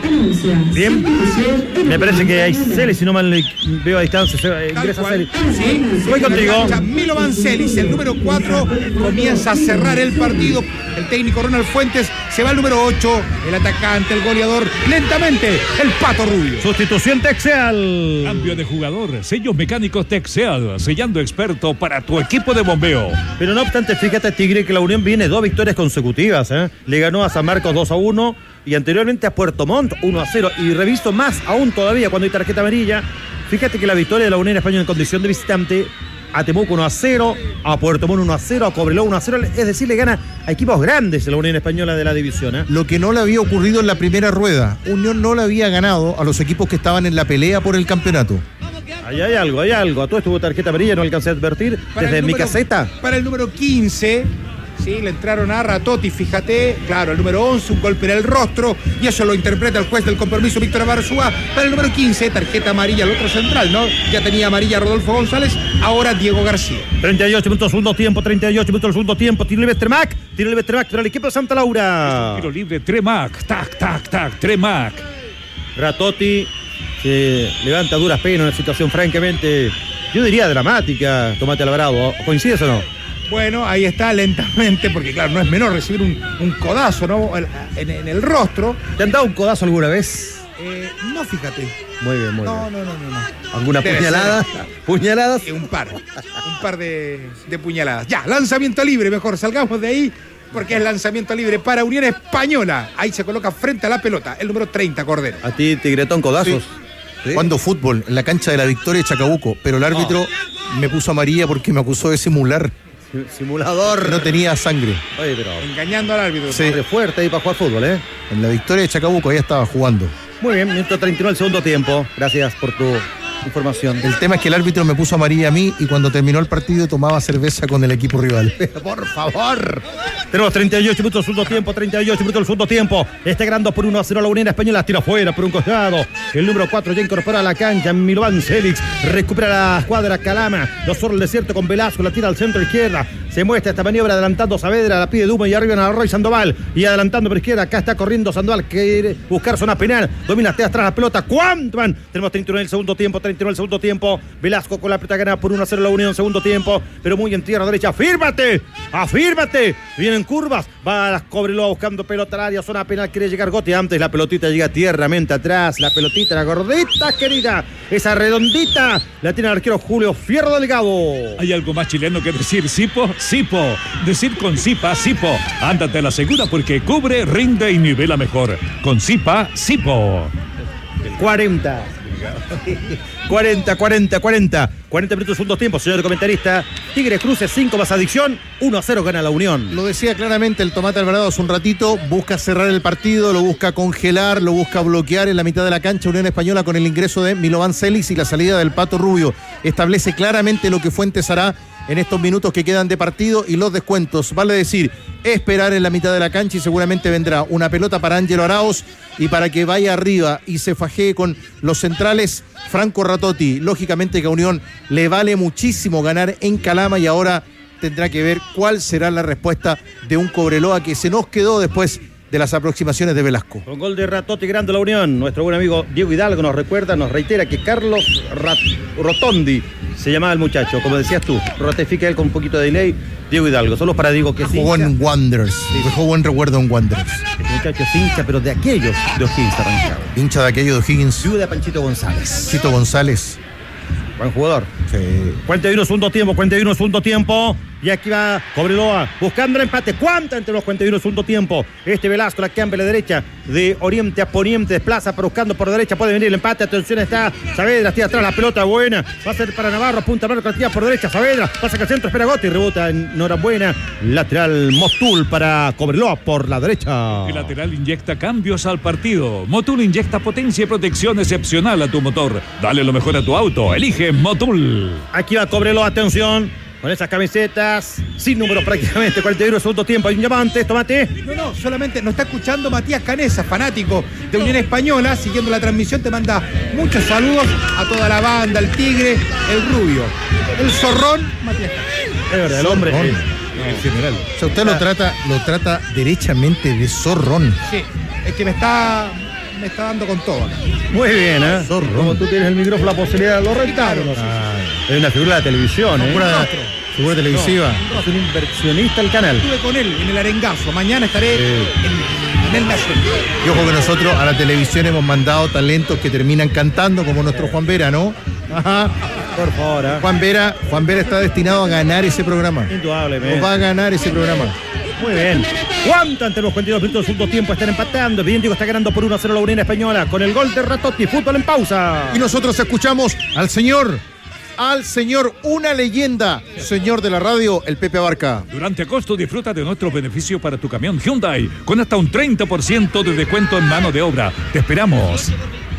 Bien, me parece que hay Celis, si no mal veo a distancia, se ingresa Celis. Sí, voy contigo. Milovan Celis, el número cuatro, comienza a cerrar el partido. El técnico Ronald Fuentes se va al número ocho, el atacante, el goleador, lentamente, el Pato Rubio. Sustitución Texeal. Cambio de jugador, sellos mecánicos Texeal, sellando experto para tu equipo de bombeo. Pero no obstante, fíjate, Tigre, que la Unión viene dos victorias consecutivas, ¿eh? Le ganó a San Marcos dos a uno y anteriormente a Puerto Montt uno a cero. Y revisto más aún todavía cuando hay tarjeta amarilla. Fíjate que la victoria de la Unión Española en condición de visitante a Temuco uno a cero, a Puerto Montt uno a cero, a Cobreloa uno a cero, es decir, le gana a equipos grandes la Unión Española de la división, ¿eh? Lo que no le había ocurrido en la primera rueda, Unión no le había ganado a los equipos que estaban en la pelea por el campeonato. Ahí hay algo, hay algo. A todo estuvo tarjeta amarilla, no alcancé a advertir Para desde el mi número- caseta. Para el número quince, sí, le entraron a Ratotti, fíjate, claro, el número once, un golpe en el rostro, y eso lo interpreta el juez del compromiso, Víctor Barzúa. Para el número quince, tarjeta amarilla al otro central, ¿no? Ya tenía amarilla Rodolfo González, ahora Diego García. treinta y ocho minutos, segundo tiempo, treinta y ocho minutos, segundo tiempo. Tiro libre Tremac, tiro libre Tremac para el equipo de Santa Laura. Tiro libre Tremac, tac, tac, tac, Tremac. Ratotti se levanta a duras penas, una situación francamente, yo diría dramática, Tomate Alvarado. ¿Coincides o no? Bueno, ahí está lentamente, porque claro, no es menor recibir un, un codazo, ¿no? En, en el rostro. ¿Te han dado un codazo alguna vez? Eh, no, fíjate. Muy bien, muy No, bien. no, no, no, no. ¿Alguna Debe puñalada? ser. ¿Puñaladas? Eh, un par, un par de, de puñaladas. Ya, lanzamiento libre, mejor salgamos de ahí, porque es lanzamiento libre para Unión Española. Ahí se coloca frente a la pelota, el número treinta, Cordero. ¿A ti, Tigretón, codazos? Sí. Jugando fútbol en la cancha de la Victoria de Chacabuco, pero el árbitro me puso amarilla porque me acusó de simular. Simulador. No tenía sangre. Oye, pero Engañando al árbitro. Sí. hombre fuerte ahí para jugar fútbol, ¿eh? En la Victoria de Chacabuco ahí estaba jugando. Muy bien, minuto treinta y nueve del segundo tiempo. Gracias por tu información. El tema es que el árbitro me puso amarilla a mí y cuando terminó el partido tomaba cerveza con el equipo rival. Por favor. Tenemos treinta y ocho minutos del segundo tiempo, treinta y ocho minutos del segundo tiempo. Este gran dos por uno a cero la Unión Española, tira afuera por un costado. El número cuatro ya incorpora a la cancha, Milovan Celis, recupera la escuadra Calama, los zorros del desierto con Velasco, la tira al centro izquierda. Se muestra esta maniobra adelantando Saavedra, la pide Duma y arriba en Arroy Sandoval. Y adelantando por izquierda, acá está corriendo Sandoval, quiere buscar zona penal. Domina hasta atrás la pelota. ¿Cuánto? Tenemos treinta y nueve del segundo tiempo, treinta y nueve del segundo tiempo. Velasco con la pelota ganada por uno a cero la Unión, segundo tiempo. Pero muy en tierra derecha. ¡Afírmate! ¡Afírmate! Vienen curvas. Va a las Cobreloa buscando pelota al área, zona penal. Quiere llegar Gotti. Antes la pelotita llega tiernamente atrás. La pelotita, la gordita querida. Esa redondita. La tiene el arquero Julio Fierro Delgado. ¿Hay algo más chileno que decir Sipo? Sipo. Decir con Sipa, Sipo. Ándate a la segura porque cubre, rinde y nivela mejor. Con Sipa, Sipo. cuarenta. cuarenta, cuarenta, cuarenta. cuarenta minutos segundo tiempo, señor comentarista. Tigre Cruces cinco más adicción. uno a cero gana la Unión. Lo decía claramente el Tomate Alvarado hace un ratito, busca cerrar el partido, lo busca congelar, lo busca bloquear en la mitad de la cancha Unión Española con el ingreso de Milovan Celis y la salida del Pato Rubio. Establece claramente lo que Fuentes hará en estos minutos que quedan de partido y los descuentos. Vale decir, esperar en la mitad de la cancha y seguramente vendrá una pelota para Ángelo Arauz y para que vaya arriba y se fajee con los centrales Franco Ratotti. Lógicamente que a Unión le vale muchísimo ganar en Calama y ahora tendrá que ver cuál será la respuesta de un Cobreloa que se nos quedó después de las aproximaciones de Velasco. Con gol de Ratotti grande la Unión. Nuestro buen amigo Diego Hidalgo nos recuerda, nos reitera que Carlos Rat Rotondi se llamaba el muchacho, como decías tú, ratifica él con un poquito de delay. Diego Hidalgo, solo para Diego que es Jugó hincha. en Wanderers, dejó buen recuerdo en Wanderers. Este muchacho es hincha, pero de aquellos de O'Higgins arrancado. Hincha de aquello de O'Higgins, Viuda de Panchito González. Chito González. Buen jugador. Sí. cuarenta y uno segundo tiempo, cuarenta y uno segundo tiempo. Y aquí va Cobreloa buscando el empate. ¿Cuánta entre los cuarenta y uno segundo tiempo? Este Velasco la cambia a la derecha. De oriente a poniente. Desplaza para buscando por derecha. Puede venir el empate. Atención, está Saavedra. Tira atrás la pelota buena. Va a ser para Navarro. Punta Marco. Tira por derecha. Saavedra. Pasa que al centro. Espera Gotti. Rebota en Norambuena. Lateral Motul para Cobreloa por la derecha. El lateral inyecta cambios al partido. Motul inyecta potencia y protección excepcional a tu motor. Dale lo mejor a tu auto. Elige Motul. Aquí va Cobreloa. Atención. Con esas camisetas, sin números prácticamente, cuarenta y uno segundo tiempo. Hay un llamante, tomate. No, no, solamente nos está escuchando Matías Canesa, fanático de Unión Española, siguiendo la transmisión, te manda muchos saludos a toda la banda, el Tigre, el Rubio, el Zorrón, Matías Canesa. Es verdad, el hombre. Zorrón. eh, En general. O sea, usted lo trata, lo trata derechamente de zorrón. Sí, es que me está, me está dando con todo acá. Muy bien, ¿eh? Zorrón. Como tú tienes el micrófono, la posibilidad de lo rentaron. Es una figura de la televisión, ¿eh? Pura figura televisiva. Es un inversionista el canal. Estuve con él en el Arengazo, mañana estaré Sí. en, en el Nacional. Y ojo que nosotros a la televisión hemos mandado talentos que terminan cantando, como nuestro Juan Vera, ¿no? Ajá. Por favor, ¿eh? Juan Vera, Juan Vera está destinado a ganar ese programa. Indudablemente. No va a ganar ese programa. Muy bien. Aguantan los cuarenta y dos minutos del segundo tiempo. Están empatando. Bien, Diego está ganando por uno a cero la Unión Española con el gol de Ratotti. Fútbol en pausa. Y nosotros escuchamos al señor, al señor, una leyenda, señor de la radio, el Pepe Abarca. Durante agosto disfruta de nuestros beneficios para tu camión Hyundai con hasta un treinta por ciento de descuento en mano de obra. Te esperamos.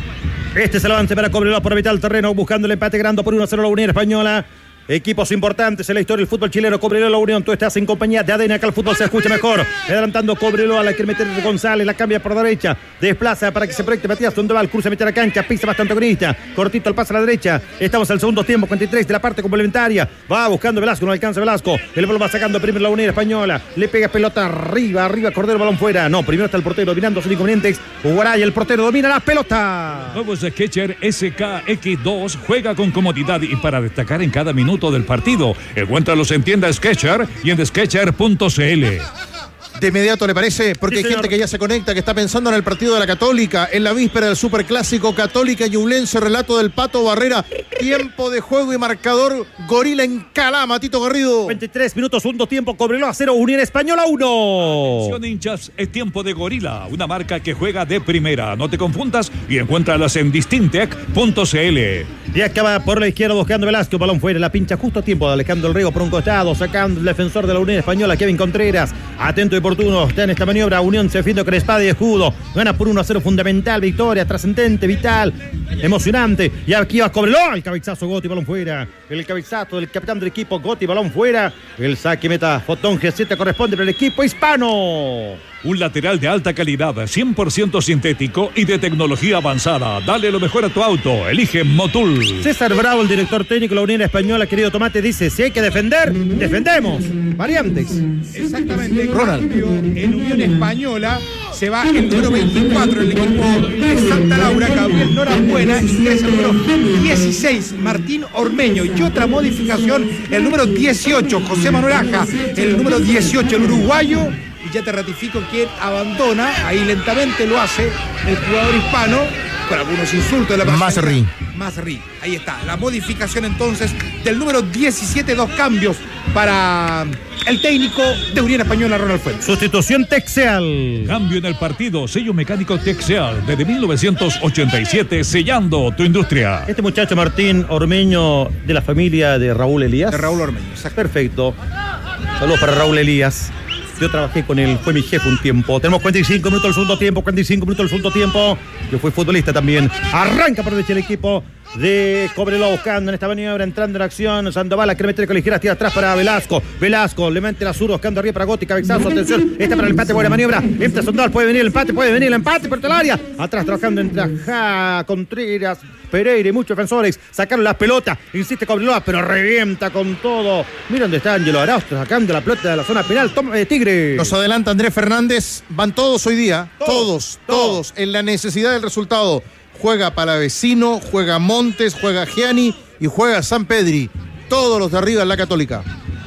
Este es el avance para Cobreloa por evitar el terreno, buscando el empate, ganando por uno a cero la Unión Española. Equipos importantes en la historia del fútbol chileno. Cobreloa, la Unión, tú estás en compañía de A D N. Acá el fútbol se escucha mejor. Adelantando Cobreloa, la quiere meter González, la cambia por derecha. Desplaza para que se proyecte Matías Sandoval. Cruza, mete a la cancha, pisa bastante antagonista. Cortito el pase a la derecha. Estamos al segundo tiempo, cuarenta y tres de la parte complementaria. Va buscando Velasco, no alcanza Velasco. El balón va sacando primero la Unión Española. Le pega pelota arriba, arriba, Cordero, balón fuera. No, primero está el portero dominando sin inconvenientes. Uguaray, el portero domina la pelota. Nuevos Skechers S K X dos juega con comodidad y para destacar en cada minuto del partido. Encuéntralos en tienda Skechers y en skechers punto c l. De inmediato, ¿le parece? Porque Sí, hay señor. gente que ya se conecta, que está pensando en el partido de la Católica, en la víspera del Superclásico Católica Ñublense, relato del Pato Barrera, tiempo de juego y marcador, Gorila en Calama, Tito Garrido. veintitrés minutos, segundo tiempo, Cobreloa cero, Unión Española uno. Atención, hinchas, es tiempo de Gorila, una marca que juega de primera. No te confundas y encuéntralas en distintec punto c l. Y acaba por la izquierda buscando Velasco, balón fuera, la pincha justo a tiempo de Alejandro El Riego por un costado, sacando el defensor de la Unión Española, Kevin Contreras, atento y oportuno, está en esta maniobra, Unión se defiende con espada y escudo, gana por uno a cero, fundamental, victoria, trascendente, vital, emocionante, y aquí va Cobreloa, el cabezazo Gotti, balón fuera, el cabezazo del capitán del equipo Gotti, balón fuera, el saque meta, Fotón G siete corresponde para el equipo hispano. Un lateral de alta calidad, cien por ciento sintético y de tecnología avanzada. Dale lo mejor a tu auto. Elige Motul. César Bravo, el director técnico de la Unión Española, querido Tomate, dice, si hay que defender, defendemos. Variantes. Exactamente. Ronald. Cambio, en Unión Española se va el número veinticuatro, el equipo de Santa Laura, Gabriel Norambuena, ingresa el número dieciséis, Martín Ormeño, y otra modificación, el número dieciocho, José Manuel Aja, el número dieciocho, el uruguayo, y ya te ratifico que abandona, ahí lentamente lo hace el jugador hispano, con algunos insultos de la pasada. Masri. Masri, ahí está, la modificación entonces del número diecisiete, dos cambios para el técnico de Unión Española, Ronald Fuentes. Sustitución Texeal. Cambio en el partido. Sello mecánico Texeal desde mil novecientos ochenta y siete, sellando tu industria. Este muchacho Martín Ormeño, de la familia de Raúl Elías. De Raúl Ormeño, exacto. Perfecto. Saludos para Raúl Elías. Yo trabajé con él, fue mi jefe un tiempo. Tenemos cuarenta y cinco minutos del segundo tiempo, cuarenta y cinco minutos del segundo tiempo. Yo fui futbolista también. Arranca por derecha el equipo de Cobreloa buscando en esta maniobra, entrando en acción. Sandoval, la quiere meter con la izquierda, tira atrás para Velasco. Velasco le mete la sur, buscando arriba para Gotti, cabezazo, atención. Esta para el empate, buena maniobra. Este Sandoval, puede venir el empate, puede venir el empate por el área. Atrás trabajando entre Ajá, Contreras, Pereira y muchos defensores. Sacaron las pelotas, insiste Cobreloa, pero revienta con todo. Mira dónde está Ángelo Araujo, sacando la pelota de la zona penal. Toma, eh, Tigre. Nos adelanta Andrés Fernández, van todos hoy día, todos, Todos, todos, en la necesidad del resultado. Juega Palavecino, juega Montes, juega Gianni y juega San Pedri. Todos los de arriba en la Católica.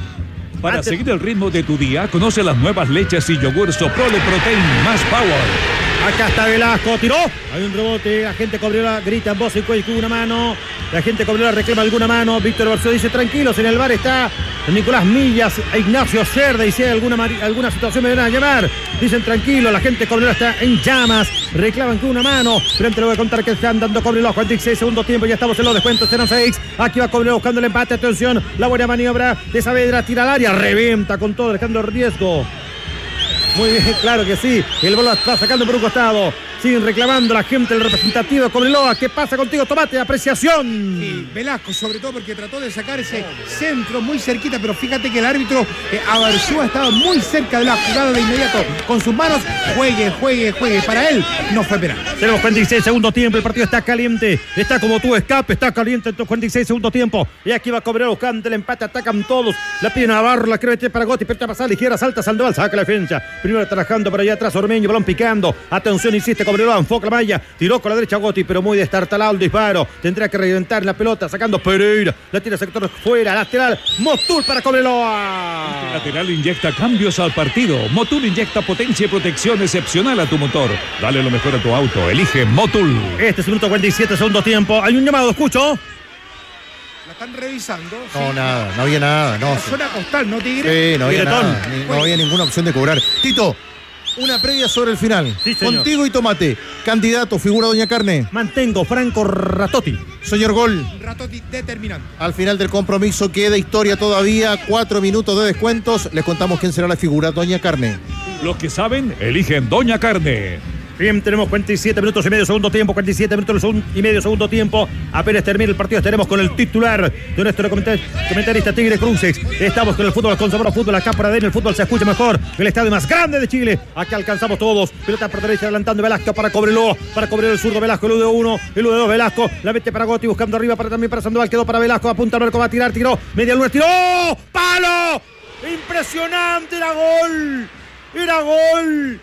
Para Antes- seguir el ritmo de tu día, conoce las nuevas leches y yogur Soprole Protein más Power. Acá está Velasco, tiró. Hay un rebote, la gente Cobreloa grita en voz y cuello con una mano. La gente Cobreloa reclama alguna mano. Víctor Barció dice, tranquilos, en el bar está Nicolás Millas e Ignacio Cerda. Y si hay alguna, mari- alguna situación me van a llamar. Dicen tranquilo, la gente Cobreloa está en llamas. Reclaman con una mano. Pero antes le voy a contar que están dando Cobreloa. cuarenta y seis segundo tiempo, ya estamos en los descuentos, serán seis. Aquí va Cobreloa buscando el empate. Atención, la buena maniobra de Saavedra, tira al área, revienta con todo, dejando riesgo. Muy bien, claro que sí. El balón está sacando por un costado. Siguen reclamando la gente del representativo de Cobreloa. ¿Qué pasa contigo, Tomate? Apreciación. Y Velasco, sobre todo porque trató de sacar ese centro muy cerquita, pero fíjate que el árbitro eh, Abarzúa estaba muy cerca de la jugada de inmediato. Con sus manos, juegue, juegue, juegue. Para él no fue penal. Tenemos cuarenta y seis segundos tiempo. El partido está caliente. Está como tu escape. Está caliente en cuarenta y seis segundos tiempo. Y aquí va Cobreloa buscando el empate. Atacan todos. La pide Navarro. La cree para Gotti. Pero pasa ligera. Salta Sandoval. Saca la defensa. Primero trabajando por allá atrás. Ormeño. Balón picando. Atención, insiste Cobreloa. Enfoca la malla. Tiró con la derecha Gotti. Pero muy destartalado el disparo. Tendrá que reventar la pelota. Sacando Pereira. La tira sector fuera. Lateral. Motul para Cobreloa. Este lateral inyecta cambios al partido. Motul inyecta potencia y protección excepcional a tu motor. Dale lo mejor a tu auto. Elige Motul. Este es el minuto cuarenta y siete, segundo tiempo. Hay un llamado, escucho. La están revisando. No, sí. nada, no había nada. No, La sí. zona costal, ¿no, Tigre? Sí, no había Tigretón. nada. Ni- no había ninguna opción de cobrar. Tito, una previa sobre el final. Sí, señor. Contigo y Tomate. Candidato, figura Doña Carne. Mantengo Franco Ratotti. Señor Gol. Ratotti determinante. Al final del compromiso queda historia todavía. Cuatro minutos de descuentos. Les contamos quién será la figura Doña Carne. Los que saben, eligen Doña Carne. Bien, tenemos cuarenta y siete minutos y medio segundo tiempo, cuarenta y siete minutos y medio segundo tiempo. Apenas termina el partido, estaremos con el titular de nuestro comentar- comentarista Tigre Cruces. Estamos con el fútbol, con sabor a fútbol, acá por adentro el fútbol se escucha mejor. El estadio más grande de Chile. Acá alcanzamos todos. Pelota por derecha adelantando Velasco para Cobreloa. Para Cobreloa el zurdo Velasco, el U de uno, el U de dos Velasco. La mete para Gotti buscando arriba para también para Sandoval. Quedó para Velasco, apunta al arco, va a tirar, tiró. Media luna, tiró. ¡Palo! Impresionante, era gol. Era gol.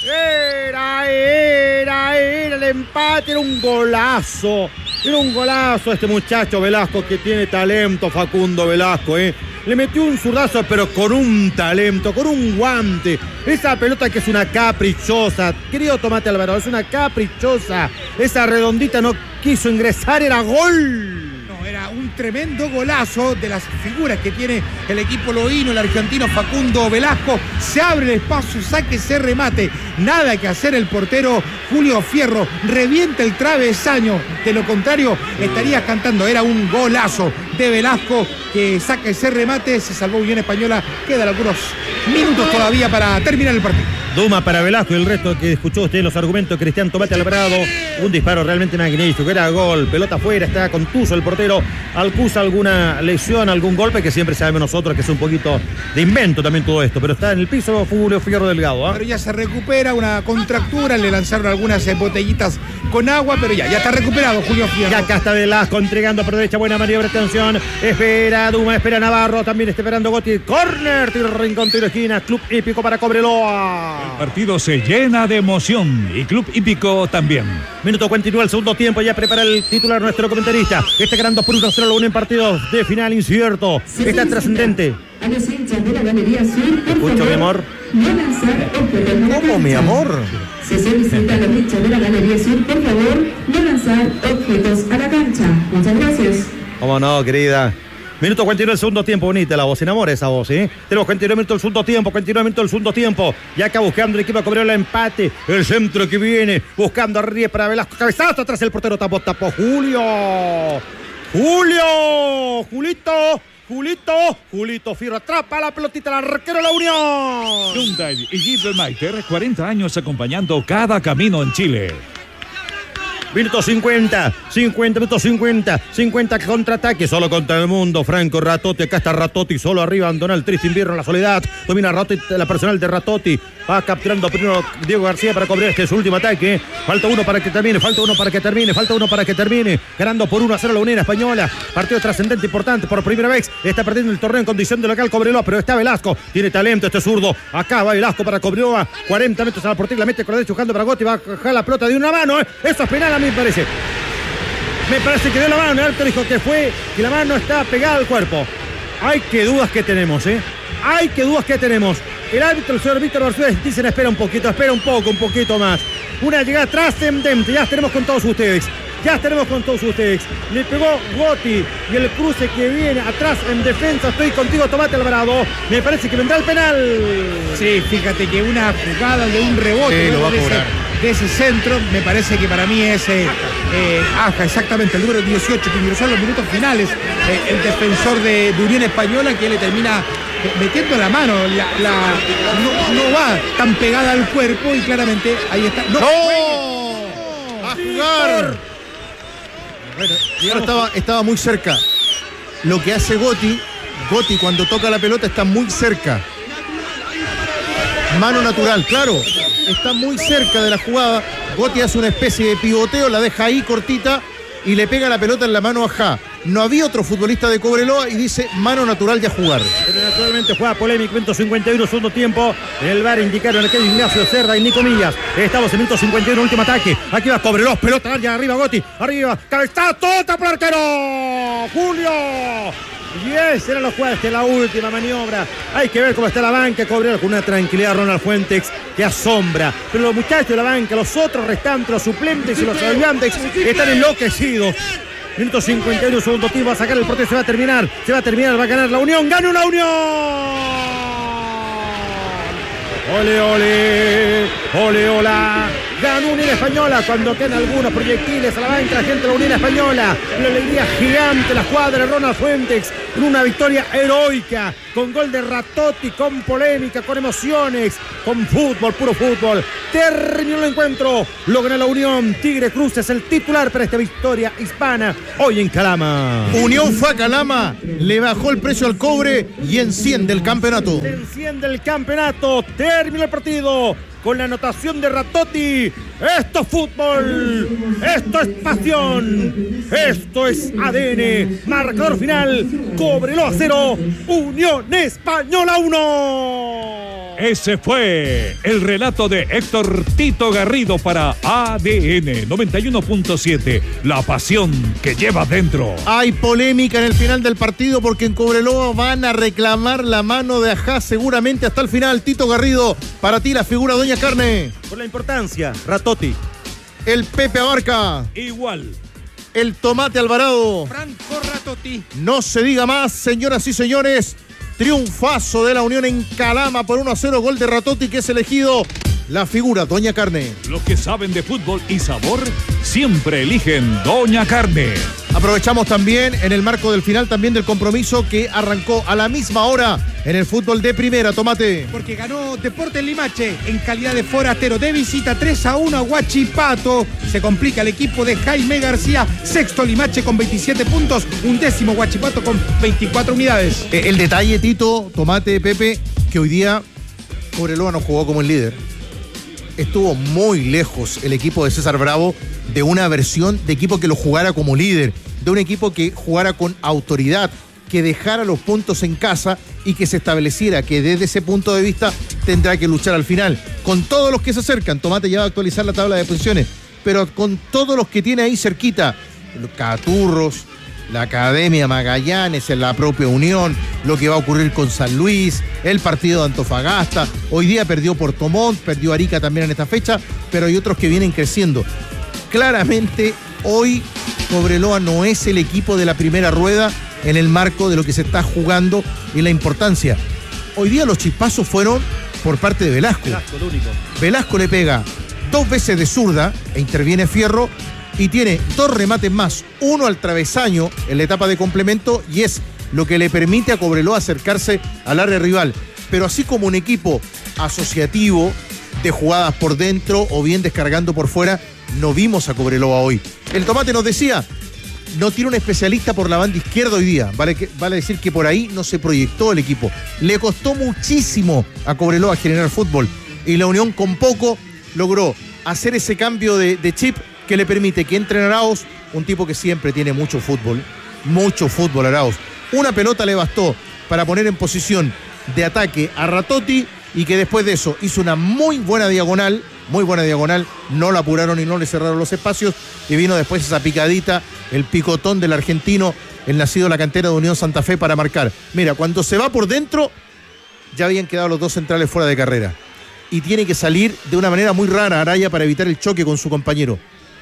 Era, era, era el empate, era un golazo, era un golazo este muchacho Velasco que tiene talento, Facundo Velasco, ¿eh? Le metió un zurdazo pero con un talento, con un guante, esa pelota que es una caprichosa, querido Tomate Alvarado, es una caprichosa, esa redondita no quiso ingresar, era gol. Era un tremendo golazo de las figuras que tiene el equipo loíno, el argentino Facundo Velasco. Se abre el espacio, saque ese remate. Nada que hacer el portero Julio Fierro. Revienta el travesaño. De lo contrario, estaría cantando. Era un golazo de Velasco que saca ese remate. Se salvó Unión Española. Quedan algunos minutos todavía para terminar el partido. Duma para Velasco y el resto que escuchó usted los argumentos de Cristian Tomate Alvarado. Un disparo realmente magnífico, era gol, pelota afuera, está contuso el portero. Acusa alguna lesión, algún golpe que siempre sabemos nosotros que es un poquito de invento también todo esto, pero está en el piso Julio Fierro Delgado. ¿eh? Pero ya se recupera, una contractura, le lanzaron algunas eh, botellitas con agua, pero ya, ya está recuperado Julio Fierro. Y acá está Velasco entregando por derecha, buena maniobra, atención, espera Duma, espera Navarro, también está esperando Gotti, córner, tiro rincón, tiro esquina, Club Hípico para Cobreloa. El partido se llena de emoción y Club Hípico también. Minuto continúa el segundo tiempo, ya prepara el titular nuestro comentarista. Está ganando por uno cero lo uno en partidos de final incierto. Está trascendente. A los hinchas de la Galería Sur, por Escucho, favor, mi amor. no lanzar objetos a la ¿Cómo, mi cancha. amor? Se solicita a los hinchas de la Galería Sur, por favor, no lanzar objetos a la cancha. Muchas gracias. ¿Cómo no, querida? Minuto cuarenta y nueve del segundo tiempo, bonita la voz, se enamora esa voz, ¿eh? Tenemos cuarenta y nueve minutos del segundo tiempo, cuarenta y nueve minutos del segundo tiempo. Y acá buscando el equipo a cobrar el empate. El centro que viene, buscando arriba para Velasco. Cabezazo atrás el portero, tapó, tapó. Julio. Julio. Julito. Julito. Julito Fierro atrapa la pelotita, el arquero de la Unión. Hyundai y Gilbermeiter, cuarenta años acompañando cada camino en Chile. Minuto cincuenta, cincuenta, minutos cincuenta, cincuenta contraataque, solo contra el mundo, Franco Ratotti, acá está Ratotti, solo arriba, abandona el triste invierno en la soledad, domina Ratotti, la personal de Ratotti, va capturando primero Diego García para cobrar este su último ataque, falta uno para que termine, falta uno para que termine, falta uno para que termine, ganando por uno a cero la Unión Española, partido trascendente importante, por primera vez, está perdiendo el torneo en condición de local Cobreloa, pero está Velasco, tiene talento este zurdo, acá va Velasco para Cobreloa, cuarenta metros a la portería, la mete con la derecha jugando para Gotti, va a bajar la pelota de una mano, ¿eh? Eso es penal a mí me parece. Me parece que dio la mano, el árbitro dijo que fue, que la mano está pegada al cuerpo. Hay que dudas que tenemos, ¿eh? Hay que dudas que tenemos. El árbitro, el señor Víctor Barzuez, dicen espera un poquito, espera un poco, un poquito más. Una llegada trascendente, ya estaremos con todos ustedes. Ya estaremos con todos ustedes. Le pegó Gotti y el cruce que viene atrás en defensa. Estoy contigo, Tomate Alvarado. Me parece que vendrá el penal. Sí, fíjate que una jugada de un rebote Sí, lo va a de, ese, cobrar. de ese centro, me parece que para mí es eh, eh, Aja, exactamente, el número dieciocho, que ingresó en los minutos finales, eh, el defensor de, de Unión Española, que le termina eh, metiendo la mano, la, la- no, no va tan pegada al cuerpo y claramente ahí está. ¡No! ¡No! jugar. Bueno, Pero estaba, estaba muy cerca. Lo que hace Gotti, Gotti cuando toca la pelota está muy cerca. Mano natural, claro. Está muy cerca de la jugada. Gotti hace una especie de pivoteo, la deja ahí cortita y le pega la pelota en la mano a Ja. No había otro futbolista de Cobreloa y dice mano natural y a jugar. Pero naturalmente juega polémico, minuto cincuenta y uno, segundo tiempo. En el V A R indicaron aquel Ignacio Cerda y Nico Millas. Estamos en minuto cincuenta y uno, último ataque. Aquí va Cobreloa, pelota allá arriba, Gotti. Arriba, cabezazo, tota por arquero. Julio. Y esa era la jugada, esta es la última maniobra. Hay que ver cómo está la banca, Cobreloa con una tranquilidad, Ronald Fuentes, que asombra. Pero los muchachos de la banca, los otros restantes, los suplentes y los ayudantes están enloquecidos. Minuto cincuenta y uno, segundo tiempo, va a sacar el portero, se va a terminar, se va a terminar, va a ganar la Unión, ¡gana la Unión! ¡Ole, ole! ¡Ole, hola! Ganó Unión Española cuando quedan algunos proyectiles a la banca, la gente de la Unión Española. Una alegría gigante, la jugada de Ronald Fuentes, con una victoria heroica, con gol de Ratotti, con polémica, con emociones, con fútbol, puro fútbol. Terminó el encuentro, lo gana la Unión. Tigre Cruz es el titular para esta victoria hispana hoy en Calama. Unión fue a Calama, le bajó el precio al cobre y enciende el campeonato. Enciende el campeonato, terminó el partido con la anotación de Ratotti. Esto es fútbol, esto es pasión, esto es A D N. Marcador final, Cobreloa cero, Unión Española uno. Ese fue el relato de Héctor Tito Garrido para A D N noventa y uno punto siete, la pasión que lleva dentro. Hay polémica en el final del partido porque en Cobreloa van a reclamar la mano de Ajá seguramente hasta el final. Tito Garrido, para ti la figura Doña Carne. Por la importancia, Ratotti. El Pepe Abarca. Igual. El Tomate Alvarado. Franco Ratotti. No se diga más, señoras y señores. Triunfazo de la Unión en Calama por uno a cero, gol de Ratotti, que es elegido la figura Doña Carne. Los que saben de fútbol y sabor siempre eligen Doña Carne. Aprovechamos también en el marco del final también del compromiso que arrancó a la misma hora en el fútbol de primera, Tomate. Porque ganó Deportes Limache en calidad de forastero de visita tres a uno a Huachipato. Se complica el equipo de Jaime García. Sexto Limache con veintisiete puntos. Un décimo Huachipato con veinticuatro unidades. Eh, el detalle, Tito, Tomate, Pepe, que hoy día Cobreloa no jugó como el líder. Estuvo muy lejos el equipo de César Bravo de una versión de equipo que lo jugara como líder, de un equipo que jugara con autoridad, que dejara los puntos en casa y que se estableciera que desde ese punto de vista tendrá que luchar al final. Con todos los que se acercan, Tomate ya va a actualizar la tabla de posiciones, pero con todos los que tiene ahí cerquita, los Caturros, la Academia Magallanes, en la propia Unión, lo que va a ocurrir con San Luis, el partido de Antofagasta. Hoy día perdió Puerto Montt, perdió Arica también en esta fecha, pero hay otros que vienen creciendo. Claramente, hoy Cobreloa no es el equipo de la primera rueda en el marco de lo que se está jugando y la importancia. Hoy día los chispazos fueron por parte de Velasco. Velasco, el único. Velasco le pega dos veces de zurda e interviene Fierro y tiene dos remates más, uno al travesaño en la etapa de complemento y es lo que le permite a Cobreloa acercarse al área rival. Pero así como un equipo asociativo de jugadas por dentro o bien descargando por fuera, no vimos a Cobreloa hoy. El Tomate nos decía, no tiene un especialista por la banda izquierda hoy día. Vale, que, vale decir que por ahí no se proyectó el equipo. Le costó muchísimo a Cobreloa generar fútbol. Y la Unión con poco logró hacer ese cambio de, de chip que le permite que entre en Arauz, un tipo que siempre tiene mucho fútbol. Mucho fútbol Arauz. Una pelota le bastó para poner en posición de ataque a Ratotti y que después de eso hizo una muy buena diagonal. Muy buena diagonal, no la apuraron y no le cerraron los espacios y vino después esa picadita, el picotón del argentino, el nacido de la cantera de Unión Santa Fe para marcar. Mira, cuando se va por dentro, ya habían quedado los dos centrales fuera de carrera y tiene que salir de una manera muy rara Araya para evitar el choque con su compañero.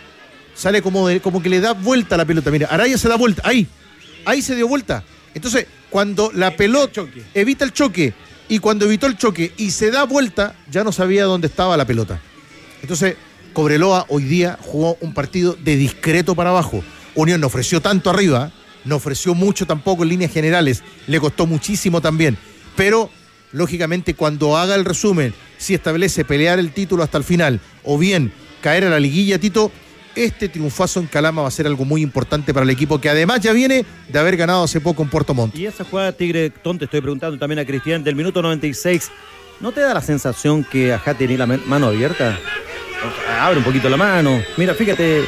Sale como, de, como que le da vuelta a la pelota, mira, Araya se da vuelta, ahí, ahí se dio vuelta. Entonces, cuando la pelota evita el choque y cuando evitó el choque y se da vuelta, ya no sabía dónde estaba la pelota. Entonces, Cobreloa hoy día jugó un partido de discreto para abajo. Unión no ofreció tanto arriba, no ofreció mucho tampoco en líneas generales, le costó muchísimo también. Pero, lógicamente, cuando haga el resumen, si establece pelear el título hasta el final o bien caer a la liguilla, Tito, este triunfazo en Calama va a ser algo muy importante para el equipo, que además ya viene de haber ganado hace poco en Puerto Montt. Y esa jugada Tigre Tonte, estoy preguntando también a Cristian, del minuto noventa y seis, ¿no te da la sensación que ajá tenía la mano abierta? O sea, abre un poquito la mano. Mira, fíjate,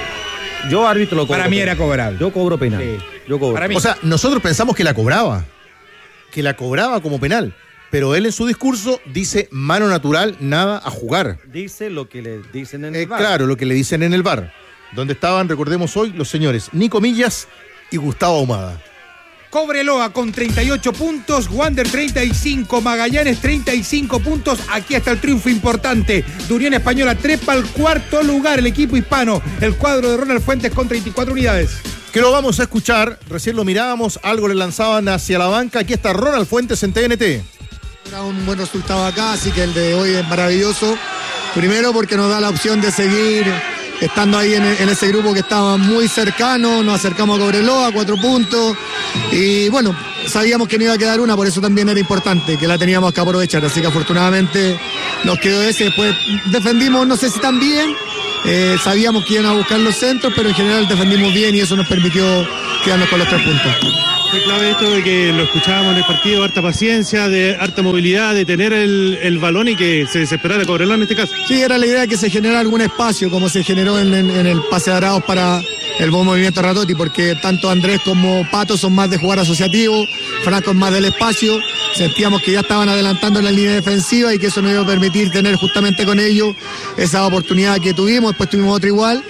yo árbitro lo cobro. Para mí era cobrable. Yo cobro penal. Sí. Yo cobro. Para mí. O sea, nosotros pensamos que la cobraba, que la cobraba como penal, pero él en su discurso dice mano natural, nada a jugar. Dice lo que le dicen en Eh, el bar. claro, lo que le dicen en el bar, donde estaban, recordemos hoy, los señores Nico Millas y Gustavo Ahumada. Cobreloa con treinta y ocho puntos, Wander treinta y cinco, Magallanes treinta y cinco puntos. Aquí está el triunfo importante de Unión Española, trepa al cuarto lugar el equipo hispano. El cuadro de Ronald Fuentes con treinta y cuatro unidades. Que lo vamos a escuchar, recién lo mirábamos, algo le lanzaban hacia la banca. Aquí está Ronald Fuentes en T N T. Era un buen resultado acá, así que el de hoy es maravilloso. Primero porque nos da la opción de seguir estando ahí en, en ese grupo que estaba muy cercano. Nos acercamos a Cobreloa, cuatro puntos. Y bueno, sabíamos que no iba a quedar una, por eso también era importante, que la teníamos que aprovechar. Así que afortunadamente nos quedó ese. Después defendimos, no sé si tan bien. Eh, sabíamos que iban a buscar los centros, pero en general defendimos bien y eso nos permitió quedarnos con los tres puntos. Fue clave esto de que lo escuchábamos en el partido, harta paciencia, de harta movilidad, de tener el, el balón y que se desesperara Cobreloa en este caso. Sí, era la idea que se generara algún espacio, como se generó en, en, en el pase de Arauz para el buen movimiento de Ratotti, porque tanto Andrés como Pato son más de jugar asociativo, Franco es más del espacio. Sentíamos que ya estaban adelantando en la línea defensiva y que eso nos iba a permitir tener justamente con ellos esa oportunidad que tuvimos. Después tuvimos otra igual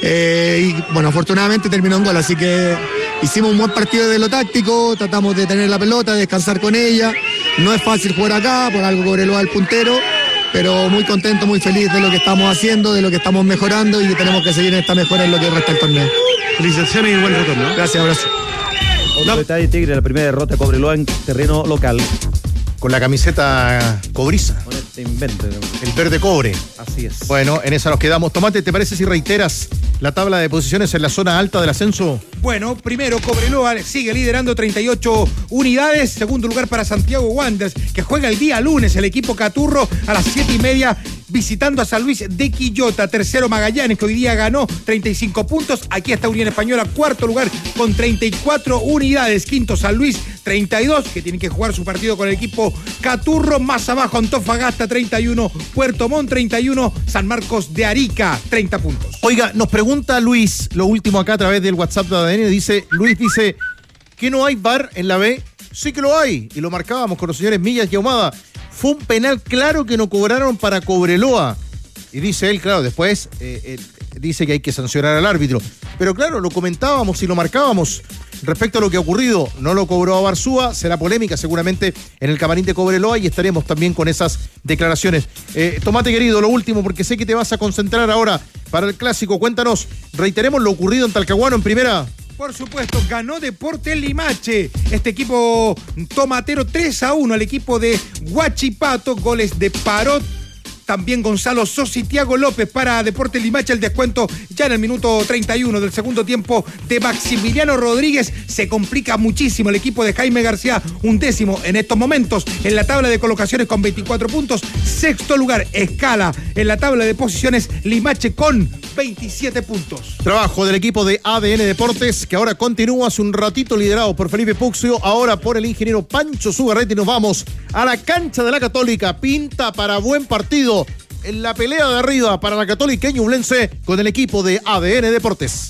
eh, y bueno, afortunadamente terminó en gol, así que hicimos un buen partido de lo táctico, tratamos de tener la pelota, de descansar con ella. No es fácil jugar acá, por algo Cobreloa el puntero, pero muy contento, muy feliz de lo que estamos haciendo, de lo que estamos mejorando y tenemos que seguir en esta mejora en lo que resta del torneo. Felicitaciones y buen retorno. Gracias, abrazo. Otro No. detalle, Tigre, la primera derrota de Cobreloa en terreno local. Con la camiseta cobriza, Con este invento. el verde cobre. Así es. Bueno, en esa nos quedamos. Tomate, ¿te parece si reiteras la tabla de posiciones en la zona alta del ascenso? Bueno, primero Cobreloa sigue liderando treinta y ocho unidades. Segundo lugar para Santiago Wanderers, que juega el día lunes el equipo Caturro a las siete y media visitando a San Luis de Quillota. Tercero Magallanes, que hoy día ganó treinta y cinco puntos. Aquí está Unión Española, cuarto lugar con treinta y cuatro unidades. Quinto San Luis, treinta y dos, que tienen que jugar su partido con el equipo Caturro. Más abajo Antofagasta, treinta y uno. Puerto Montt, treinta y uno. San Marcos de Arica, treinta puntos. Oiga, nos pregunta Luis, lo último acá a través del WhatsApp de A D N, dice, Luis dice, ¿que no hay V A R en la B? Sí que lo hay, y lo marcábamos con los señores Millas y Ahumada. Fue un penal claro que no cobraron para Cobreloa. Y dice él, claro, después eh, eh, dice que hay que sancionar al árbitro. Pero claro, lo comentábamos y lo marcábamos respecto a lo que ha ocurrido. No lo cobró a Barzúa, será polémica seguramente en el camarín de Cobreloa y estaremos también con esas declaraciones. Eh, Tomate querido, lo último, porque sé que te vas a concentrar ahora para el clásico. Cuéntanos, reiteremos lo ocurrido en Talcahuano en primera. Por supuesto, ganó Deportes Limache. Este equipo tomatero tres a uno al equipo de Huachipato. Goles de Parot. También Gonzalo Sosa y Tiago López para Deportes Limache. El descuento ya en el minuto treinta y uno del segundo tiempo de Maximiliano Rodríguez. Se complica muchísimo el equipo de Jaime García. Un décimo en estos momentos en la tabla de colocaciones con veinticuatro puntos. Sexto lugar, escala en la tabla de posiciones Limache con veintisiete puntos. Trabajo del equipo de A D N Deportes, que ahora continúa hace un ratito liderado por Felipe Puxio, ahora por el ingeniero Pancho Zugarrete. Y nos vamos a la cancha de la Católica. Pinta para buen partido en la pelea de arriba para la Católica Ñublense con el equipo de A D N Deportes.